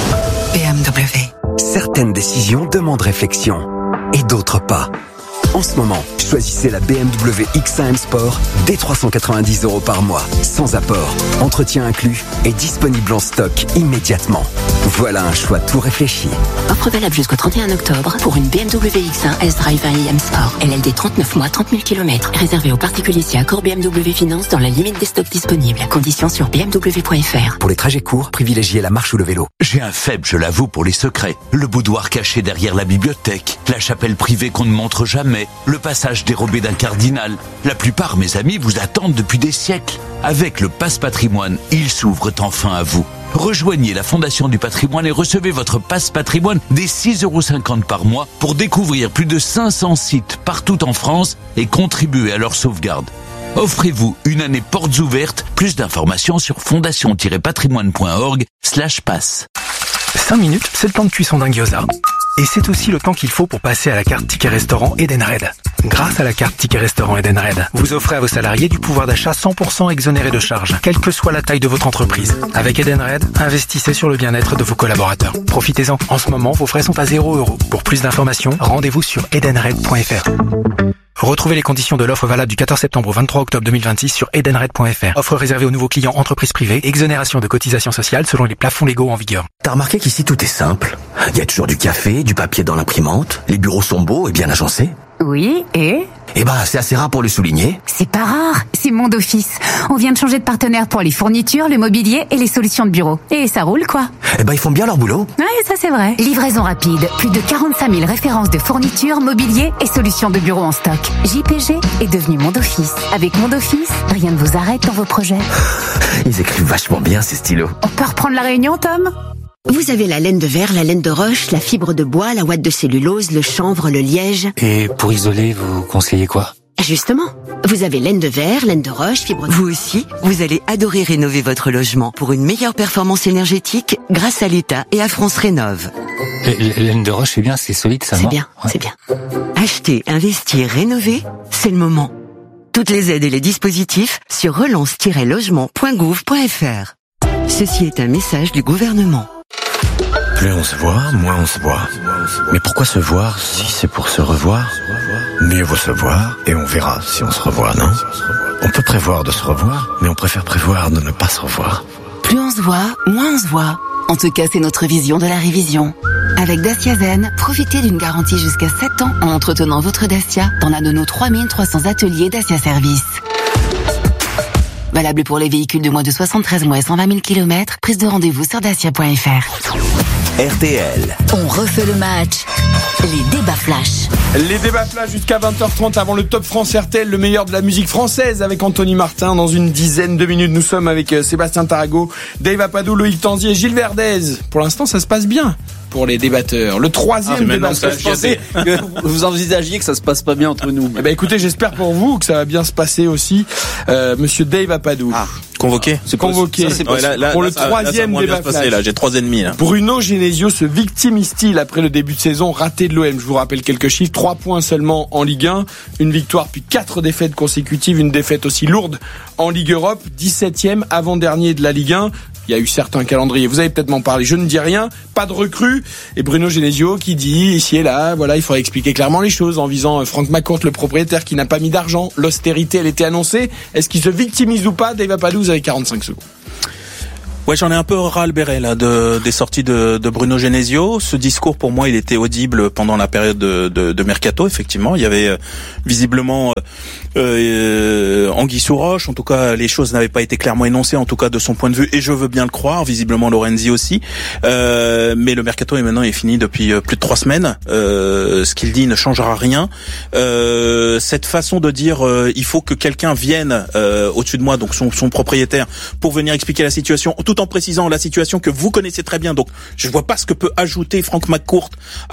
B M W. Certaines décisions demandent réflexion et d'autres pas. En ce moment, choisissez la B M W X un M Sport dès trois cent quatre-vingt-dix euros par mois, sans apport, entretien inclus et disponible en stock immédiatement. Voilà un choix tout réfléchi.
Offre valable jusqu'au trente et un octobre pour une B M W X un S-Drive un i M Sport. L L D trente-neuf mois, trente mille kilomètres. Réservé aux particuliers si accord B M W Finance dans la limite des stocks disponibles. Conditions sur b m w point f r.
Pour les trajets courts, privilégiez la marche ou le vélo.
J'ai un faible, je l'avoue, pour les secrets. Le boudoir caché derrière la bibliothèque, la chapelle privée qu'on ne montre jamais, le passage dérobé d'un cardinal. La plupart, mes amis, vous attendent depuis des siècles. Avec le Passe Patrimoine, ils s'ouvrent enfin à vous. Rejoignez la Fondation du Patrimoine et recevez votre Passe Patrimoine dès six euros cinquante par mois pour découvrir plus de cinq cents sites partout en France et contribuer à leur sauvegarde. Offrez-vous une année portes ouvertes. Plus d'informations sur fondation-patrimoine point org slash passe.
cinq minutes, c'est le temps de cuisson d'un gyoza. Et c'est aussi le temps qu'il faut pour passer à la carte Ticket Restaurant Edenred. Grâce à la carte Ticket Restaurant Edenred, vous offrez à vos salariés du pouvoir d'achat cent pour cent exonéré de charges, quelle que soit la taille de votre entreprise. Avec Edenred, investissez sur le bien-être de vos collaborateurs. Profitez-en. En ce moment, vos frais sont à zéro euro. Pour plus d'informations, rendez-vous sur edenred point f r. Retrouvez les conditions de l'offre valable du quatorze septembre au vingt-trois octobre deux mille vingt-six sur edenred point f r. Offre réservée aux nouveaux clients entreprises privées, exonération de cotisations sociales selon les plafonds légaux en vigueur.
T'as remarqué qu'ici tout est simple? Il y a toujours du café, du papier dans l'imprimante, les bureaux sont beaux et bien agencés.
Oui, et
Eh ben, c'est assez rare pour le souligner.
c'est pas rare, c'est Monde Office. On vient de changer de partenaire pour les fournitures, le mobilier et les solutions de bureau. Et ça roule, quoi.
Eh ben, ils font bien leur boulot.
Ouais, ça c'est vrai. Livraison rapide, plus de quarante-cinq mille références de fournitures, mobilier et solutions de bureau en stock. J P G est devenu Monde Office. Avec Monde Office, rien ne vous arrête dans vos projets.
Ils écrivent vachement bien, ces stylos.
On peut reprendre la réunion, Tom ?
Vous avez la laine de verre, la laine de roche, la fibre de bois, la ouate de cellulose, le chanvre, le liège.
Et pour isoler, vous conseillez quoi ?
Justement, vous avez laine de verre, laine de roche, fibre... Vous aussi, vous allez adorer rénover votre logement pour une meilleure performance énergétique grâce à l'État et à France Rénov'.
Laine de roche, c'est bien, c'est solide, ça,
C'est
non
bien, ouais. c'est bien. Acheter, investir, rénover, c'est le moment. Toutes les aides et les dispositifs sur relance tiret logement point gouv point f r. Ceci est un message du gouvernement.
Plus on se voit, moins on se voit. Mais pourquoi se voir si c'est pour se revoir? Mieux vaut se voir et on verra si on se revoit, non? On peut prévoir de se revoir, mais on préfère prévoir de ne pas se revoir.
Plus on se voit, moins on se voit. En tout cas, c'est notre vision de la révision. Avec Dacia Zen, profitez d'une garantie jusqu'à sept ans en entretenant votre Dacia dans l'un de nos trois mille trois cents ateliers Dacia Service. Valable pour les véhicules de moins de soixante-treize mois et cent vingt mille kilomètres. Prise de rendez-vous sur dacia point f r.
R T L.
On refait le match. Les débats flash.
Les débats flash jusqu'à vingt heures trente avant le Top France R T L, le meilleur de la musique française avec Anthony Martin. Dans une dizaine de minutes, nous sommes avec Sébastien Tarago, Dave Apadou, Loïc Tanzi et Gilles Verdez. Pour l'instant, ça se passe bien pour les débatteurs. Le troisième
ah,
débat
flash. Je pensais que vous envisagiez que ça se passe pas bien entre nous.
Eh ben, écoutez, j'espère pour vous que ça va bien se passer aussi. Euh, Monsieur Dave Apadou.
Ah. Convoqué,
c'est convoqué ça, c'est ouais, là, là, pour là, le ça, troisième là, débat
flash. Là, j'ai trois ennemis. Là.
Bruno Genesio se victimise-t-il après le début de saison raté de l'O M? Je vous rappelle quelques chiffres: trois points seulement en Ligue un, une victoire puis quatre défaites consécutives, une défaite aussi lourde en Ligue Europe, dix-septième avant-dernier de la Ligue un. Il y a eu certains calendriers, vous allez peut-être m'en parler, je ne dis rien, pas de recrue. Et Bruno Genesio qui dit ici et là, voilà, il faudrait expliquer clairement les choses en visant Franck McCourt, le propriétaire qui n'a pas mis d'argent. L'austérité, elle était annoncée. Est-ce qu'il se victimise ou pas? Dave Apadou, vous avez quarante-cinq secondes.
Ouais, j'en ai un peu ras-le-béret là de des sorties de, de Bruno Genesio. Ce discours, pour moi, il était audible pendant la période de, de, de mercato. Effectivement, il y avait euh, visiblement euh, euh, anguille sous roche. En tout cas, les choses n'avaient pas été clairement énoncées, en tout cas de son point de vue. Et je veux bien le croire. Visiblement, Lorenzi aussi. Euh, mais le mercato est maintenant est fini depuis euh, plus de trois semaines. Euh, ce qu'il dit ne changera rien. Euh, cette façon de dire, euh, il faut que quelqu'un vienne euh, au-dessus de moi, donc son, son propriétaire, pour venir expliquer la situation, tout en précisant la situation que vous connaissez très bien. Donc, je vois pas ce que peut ajouter Franck McCourt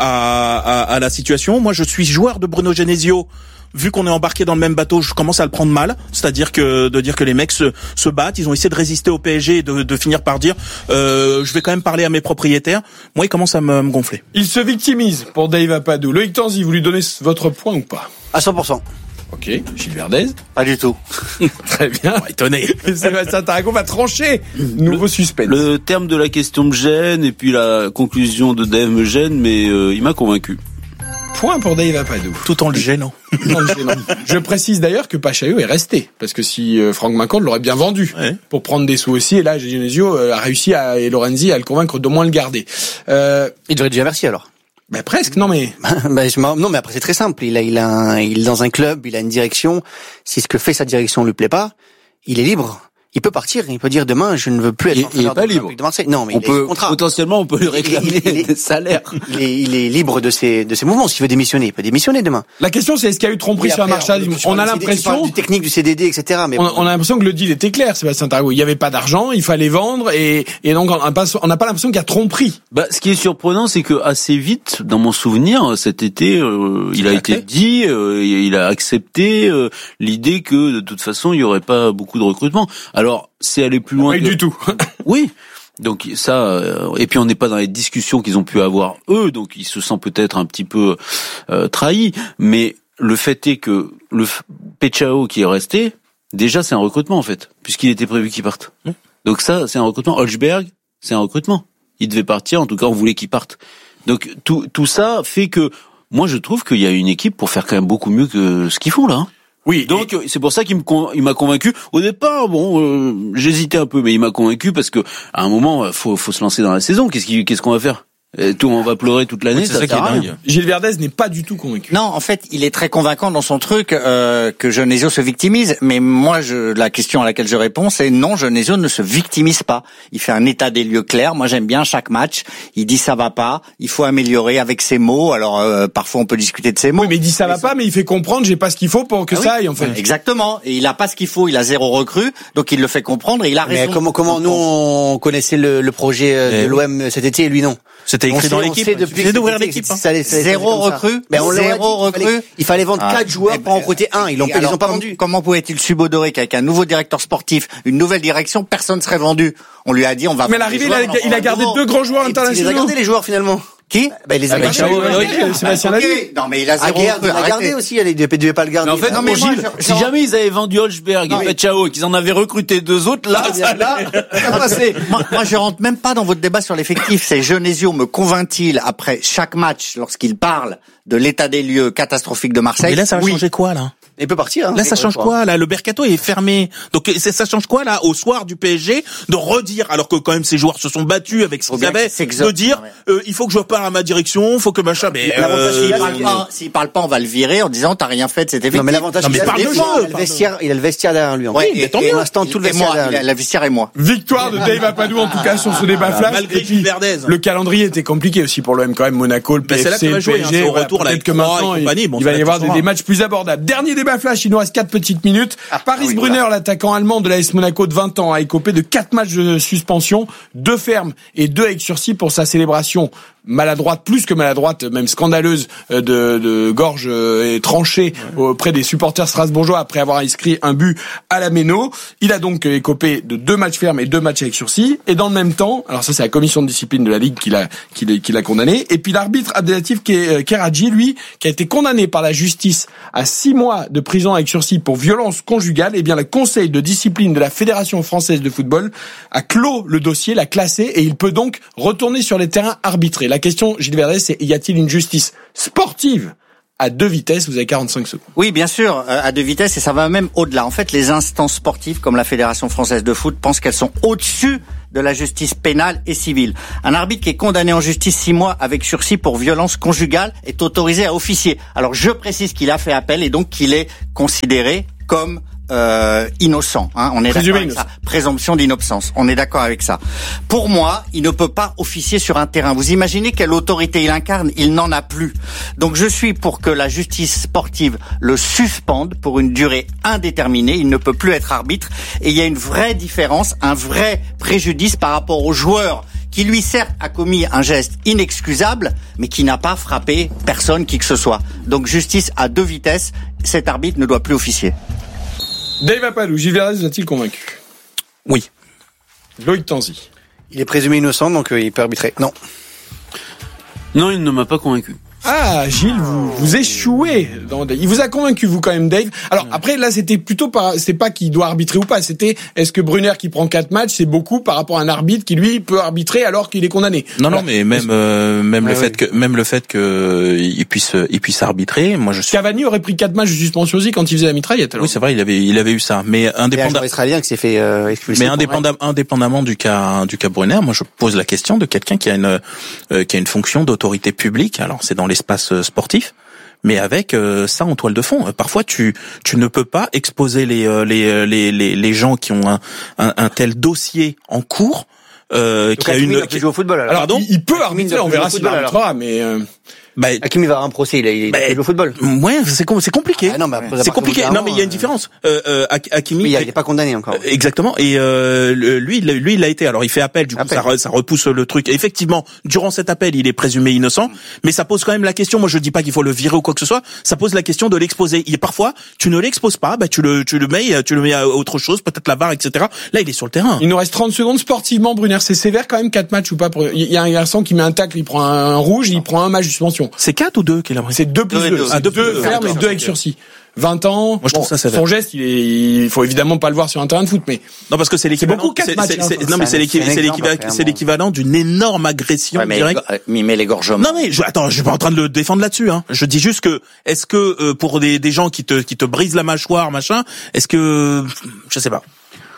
à, à, à la situation. Moi, je suis joueur de Bruno Genesio. Vu qu'on est embarqué dans le même bateau, je commence à le prendre mal. C'est-à-dire que de dire que les mecs se, se battent, ils ont essayé de résister au P S G et de, de finir par dire euh, je vais quand même parler à mes propriétaires. Moi, il commence à me, me gonfler.
Il se victimise pour Dave Apadou. Loïc Tanzi, vous lui donnez votre point ou pas?
À cent pour cent.
Ok, Gilles Verdez?
Pas du tout.
Très bien.
Oh, étonné.
Sébastien Tarago va trancher. Nouveau suspense.
Le terme de la question me gêne et puis la conclusion de Dave me gêne, mais euh, il m'a convaincu.
Point pour Dave Apadou.
Tout en le gênant.
Tout en le gênant. Je précise d'ailleurs que Pachayo est resté. Parce que si euh, Franck McCourt l'aurait bien vendu ouais. pour prendre des sous aussi, et là Genesio euh, a réussi à, et Lorenzi à le convaincre d'au moins le garder.
Euh, il devrait déjà merci alors.
Ben presque, non mais.
ben, je non mais après c'est très simple. Il a, il a, un, il est dans un club, il a une direction. Si ce que fait sa direction lui plaît pas, il est libre. Il peut partir, il peut dire demain je ne veux plus être
il, il est pas libre.
De Marseille. Non mais
on
il
peut
contrat.
Potentiellement on peut lui réclamer il, il est, des salaires.
Il est, il est libre de ses de ses mouvements. S'il veut démissionner, il peut démissionner demain.
La question c'est est-ce qu'il y a eu tromperie sur Marchal? On, on a l'impression
du technique du C D D et cetera. Mais
on, on a l'impression que le deal était clair, Sébastien Tarago. Il y avait pas d'argent, il fallait vendre et et donc on n'a pas on n'a pas l'impression qu'il y a tromperie.
Bah ce qui est surprenant c'est que assez vite dans mon souvenir cet été euh, il a été dit euh, il a accepté euh, l'idée que de toute façon il y aurait pas beaucoup de recrutement. Alors c'est aller plus loin.
Pas
que...
du tout.
Oui. Donc ça, euh, et puis on n'est pas dans les discussions qu'ils ont pu avoir eux, donc ils se sentent peut-être un petit peu euh, trahis. Mais le fait est que le Pechao qui est resté, déjà c'est un recrutement en fait, puisqu'il était prévu qu'il parte. Mmh. Donc ça, c'est un recrutement. Holzberg, c'est un recrutement. Il devait partir, en tout cas on voulait qu'il parte. Donc tout tout ça fait que moi je trouve qu'il y a une équipe pour faire quand même beaucoup mieux que ce qu'ils font là. Hein.
Oui,
donc et... c'est pour ça qu'il me il m'a convaincu. Au départ, bon, euh, j'hésitais un peu, mais il m'a convaincu parce que à un moment, faut faut se lancer dans la saison. Qu'est-ce qui, qu'est-ce qu'on va faire? Et tout, on va pleurer toute l'année, oui, ça, ça sert à rien.
Gilles Verdez n'est pas du tout convaincu.
Non, en fait, il est très convaincant dans son truc euh, que Genesio se victimise. Mais moi, je, la question à laquelle je réponds, c'est non, Genesio ne se victimise pas. Il fait un état des lieux clair. Moi, j'aime bien chaque match. Il dit ça va pas, il faut améliorer avec ses mots. Alors euh, parfois, on peut discuter de ses mots.
Oui, mais il dit ça va ça... pas, mais il fait comprendre j'ai pas ce qu'il faut pour que ah ça oui. aille en fait.
Exactement. Et il a pas ce qu'il faut. Il a zéro recrue, donc il le fait comprendre et il a raison.
Mais comment comment nous on connaissait le, le projet de l'O M cet été et lui non.
C'était C'était écrit dans l'équipe.
Depuis
d'ouvrir l'équipe.
Zéro recrue.
Mais on
Zéro recrue.
Il fallait vendre quatre joueurs pour en recruter un. Ils l'ont ils ont pas vendu.
Comment pouvait-il subodorer qu'avec un nouveau directeur sportif, une nouvelle direction, personne serait vendu? On lui a dit, on va.
Mais à l'arrivée, il a, il a gardé deux grands joueurs internationaux.
Il a gardé les joueurs finalement.
Qui?
Bah, il les a
gardés. Sébastien Lamy.
Non, mais il a zéro.
Il a gardé aussi, il ne devait pas le garder.
En fait, non, mais Gilles, si jamais ils avaient vendu Holzberg et Pachao et qu'ils en avaient recruté deux autres, là, ça
passait. Moi, moi, je rentre même pas dans votre débat sur l'effectif. C'est Genesio me convainc-t-il après chaque match lorsqu'il parle de l'état des lieux catastrophique de Marseille?
Et là, ça va
oui.
changer quoi, là?
Il peut partir. Hein.
Là, ça change quoi? Là, le mercato est fermé. Donc, ça change quoi là au soir du P S G de redire, alors que quand même ces joueurs se sont battus avec ce qu'ils avaient, de dire euh, il faut que je parle à ma direction, il faut que machin. Mais
euh, s'il parle pas, s'il parle pas, on va le virer en disant t'as rien fait de cet effectif.
Non, mais l'avantage, il a le vestiaire, il a le vestiaire derrière lui.
Ouais, et,
pour l'instant, tout le vestiaire derrière lui.
La vestiaire et moi.
Victoire de Dave Apadou en tout cas sur ce débat flash.
Malgré Gilberdez.
Le calendrier était compliqué aussi pour l'O M quand même. Monaco, le P S G, le P S G. Au retour, peut-être que maintenant il va y avoir des matchs plus abordables. Dernier débat flash. Il nous reste quatre petites minutes. Ah, Paris oui, Brunner, voilà. L'attaquant allemand de l'A S Monaco de vingt ans, a écopé de quatre matchs de suspension, deux fermes et deux avec sursis pour sa célébration maladroite, plus que maladroite, même scandaleuse, de, de gorge et tranchée auprès des supporters strasbourgeois après avoir inscrit un but à la Méno. Il a donc écopé de deux matchs fermes et deux matchs avec sursis. Et dans le même temps, alors ça c'est la commission de discipline de la Ligue qui l'a, qui l'a, qui l'a condamné. Et puis l'arbitre Abdelatif Keradji, lui, qui a été condamné par la justice à six mois de prison avec sursis pour violence conjugale, eh bien le conseil de discipline de la Fédération française de football a clos le dossier, l'a classé et il peut donc retourner sur les terrains arbitrer. La question, Gilles Verdez, c'est y a-t-il une justice sportive à deux vitesses? Vous avez quarante-cinq secondes.
Oui, bien sûr, à deux vitesses, et ça va même au-delà. En fait, les instances sportives, comme la Fédération française de foot, pensent qu'elles sont au-dessus de la justice pénale et civile. Un arbitre qui est condamné en justice six mois avec sursis pour violence conjugale est autorisé à officier. Alors, je précise qu'il a fait appel et donc qu'il est considéré comme Euh, innocent, hein, on est d'accord avec ça. Présomption d'innocence, on est d'accord avec ça. Pour moi, il ne peut pas officier sur un terrain. Vous imaginez quelle autorité il incarne? Il n'en a plus. Donc je suis pour que la justice sportive le suspende pour une durée indéterminée. Il ne peut plus être arbitre. Et il y a une vraie différence, un vrai préjudice par rapport au joueur qui lui certes a commis un geste inexcusable, mais qui n'a pas frappé personne, qui que ce soit. Donc justice à deux vitesses, cet arbitre ne doit plus officier.
Dave Apadou, Gilles Verdez vous a-t-il convaincu?
Oui.
Loïc Tanzi.
Il est présumé innocent, donc euh, il peut arbitrer. Non.
Non, il ne m'a pas convaincu.
Ah, Gilles, vous, vous échouez. Dans... Il vous a convaincu, vous, quand même, Dave. Alors, après, là, c'était plutôt pas, c'est pas qu'il doit arbitrer ou pas. C'était, est-ce que Brunner qui prend quatre matchs, c'est beaucoup par rapport à un arbitre qui, lui, peut arbitrer alors qu'il est condamné?
Non, voilà. non, mais même, euh, même ah, le oui. fait que, même le fait que, il puisse, il puisse arbitrer, moi, je suis...
Cavani aurait pris quatre matchs de suspension aussi quand il faisait la mitraillette, alors.
Oui, c'est vrai, il avait, il avait eu ça. Mais indépendamment.
un Israélien qui s'est fait, euh, expulser.
Mais indépendamment, indépendamment du cas, du cas Brunner, moi, je pose la question de quelqu'un qui a une, euh, qui a une fonction d'autorité publique. Alors, c'est dans l'espace sportif. Mais avec euh, ça en toile de fond, parfois tu tu ne peux pas exposer les euh, les, les les les gens qui ont un un, un tel dossier en cours euh, qui a une.
Il peut jouer au football. Alors,
alors
pardon
il, il peut arbitrer, on verra s'il arbitrera, mais. Euh...
Bah, Hakim il va avoir un procès, il, il, bah, il joue au football.
Ouais, c'est c'est compliqué.
Ah non, bah,
c'est compliqué. Non, mais il y a une différence. Euh, euh, Hakimi,
oui, il n'est pas condamné encore.
Exactement. Et euh, lui, lui, il l'a été. Alors, il fait appel. Du coup, appel. ça, ça repousse le truc. Et effectivement, durant cet appel, il est présumé innocent. Mais ça pose quand même la question. Moi, je dis pas qu'il faut le virer ou quoi que ce soit. Ça pose la question de l'exposer. Et parfois, tu ne l'exposes pas. Bah, tu le, tu le mets, tu le mets à autre chose, peut-être la V A R, et cetera. Là, il est sur le terrain.
Il nous reste trente secondes sportivement. Brunner, c'est sévère quand même, quatre matchs ou pas. Pour... Il y a un garçon qui met un tacle, il prend un rouge, il prend un match de suspension.
C'est quatre ou deux?
C'est deux plus deux. Ah, deux, deux fermes et deux avec sursis. vingt ans.
Moi, je trouve
bon,
ça
son geste, il est, il faut évidemment pas le voir sur un terrain de foot, mais.
Non, parce que c'est l'équivalent.
C'est beaucoup, quatre matchs.
C'est, c'est, non, mais c'est l'équivalent, c'est l'équivalent d'une énorme agression
ouais, mais
directe.
Il met l'égorgement.
Non, mais, je, attends, je suis pas en train de le défendre là-dessus, hein. Je dis juste que, est-ce que, euh, pour des, des gens qui te, qui te brisent la mâchoire, machin, est-ce que, je sais pas.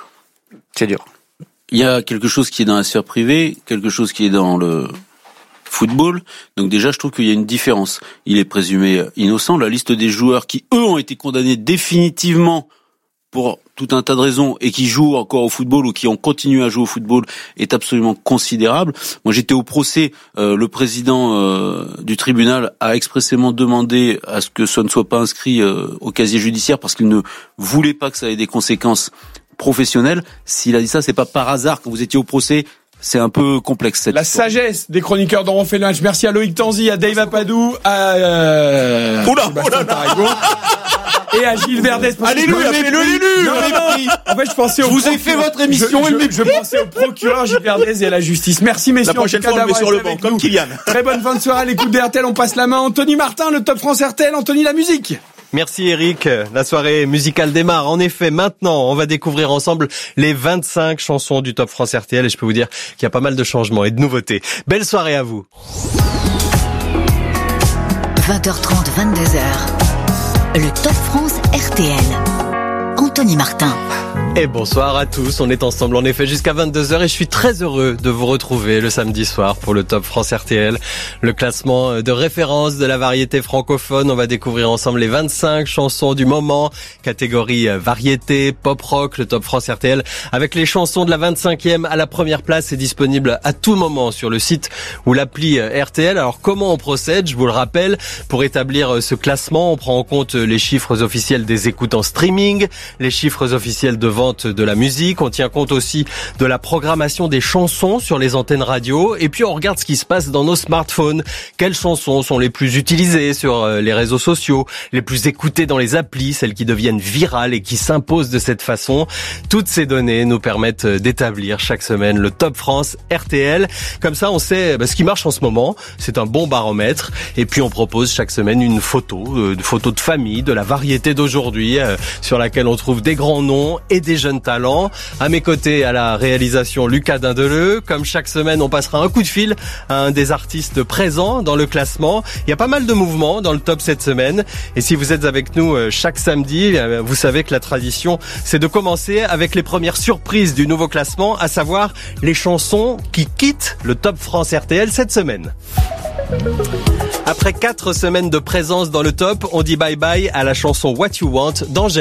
C'est dur.
Il y a quelque chose qui est dans la sphère privée, quelque chose qui est dans le football. Donc déjà, je trouve qu'il y a une différence. Il est présumé innocent. La liste des joueurs qui, eux, ont été condamnés définitivement pour tout un tas de raisons et qui jouent encore au football ou qui ont continué à jouer au football est absolument considérable. Moi, j'étais au procès. Euh, le président euh, du tribunal a expressément demandé à ce que ça ne soit pas inscrit euh, au casier judiciaire parce qu'il ne voulait pas que ça ait des conséquences professionnelles. S'il a dit ça, c'est pas par hasard. Quand vous étiez au procès, c'est un peu complexe cette
La
histoire.
sagesse des chroniqueurs d'On refait le match. Merci à Loïc Tanzi, à Dave Apadou, à euh,
Oula,
Sébastien
oula,
Tarago et à Gilles Verdès.
Alléluia, fais-le l'élu.
Non, non, en fait, je pensais au
Je vous ai
procureur.
fait votre émission,
Je,
et
je, je pensais au procureur Gilles Verdès et à la justice. Merci messieurs.
La prochaine
en tout cas,
fois, on le met
d'avoir
sur le
été
banc,
avec
comme
nous.
Kylian.
Très bonne fin de soirée à l'écoute d'R T L. On passe la main à Anthony Martin, le Top France R T L. Anthony, la musique.
Merci Eric. La soirée musicale démarre. En effet, maintenant, on va découvrir ensemble les vingt-cinq chansons du Top France R T L et je peux vous dire qu'il y a pas mal de changements et de nouveautés. Belle soirée à vous.
vingt heures trente, vingt-deux heures. Le Top France R T L. Anthony Martin.
Et bonsoir à tous, on est ensemble en effet jusqu'à vingt-deux heures et je suis très heureux de vous retrouver le samedi soir pour le Top France R T L, le classement de référence de la variété francophone. On va découvrir ensemble les vingt-cinq chansons du moment, catégorie variété, pop rock, le Top France R T L, avec les chansons de la vingt-cinquième à la première place. C'est disponible à tout moment sur le site ou l'appli R T L. Alors comment on procède? Je vous le rappelle, pour établir ce classement, on prend en compte les chiffres officiels des écoutes en streaming, les chiffres officiels de vente de la musique, on tient compte aussi de la programmation des chansons sur les antennes radio et puis on regarde ce qui se passe dans nos smartphones. Quelles chansons sont les plus utilisées sur les réseaux sociaux, les plus écoutées dans les applis, celles qui deviennent virales et qui s'imposent de cette façon. Toutes ces données nous permettent d'établir chaque semaine le Top France R T L. Comme ça, on sait bah, ce qui marche en ce moment. C'est un bon baromètre. Et puis on propose chaque semaine une photo, euh, une photo de famille, de la variété d'aujourd'hui, euh, sur laquelle on trouve des grands noms et des jeunes talents. À mes côtés, à la réalisation, Lucas Dindeleu. Comme chaque semaine, on passera un coup de fil à un des artistes présents dans le classement. Il y a pas mal de mouvements dans le top cette semaine. Et si vous êtes avec nous chaque samedi, vous savez que la tradition, c'est de commencer avec les premières surprises du nouveau classement, à savoir les chansons qui quittent le Top France R T L cette semaine. Après quatre semaines de présence dans le top, on dit bye bye à la chanson What You Want d'Angèle.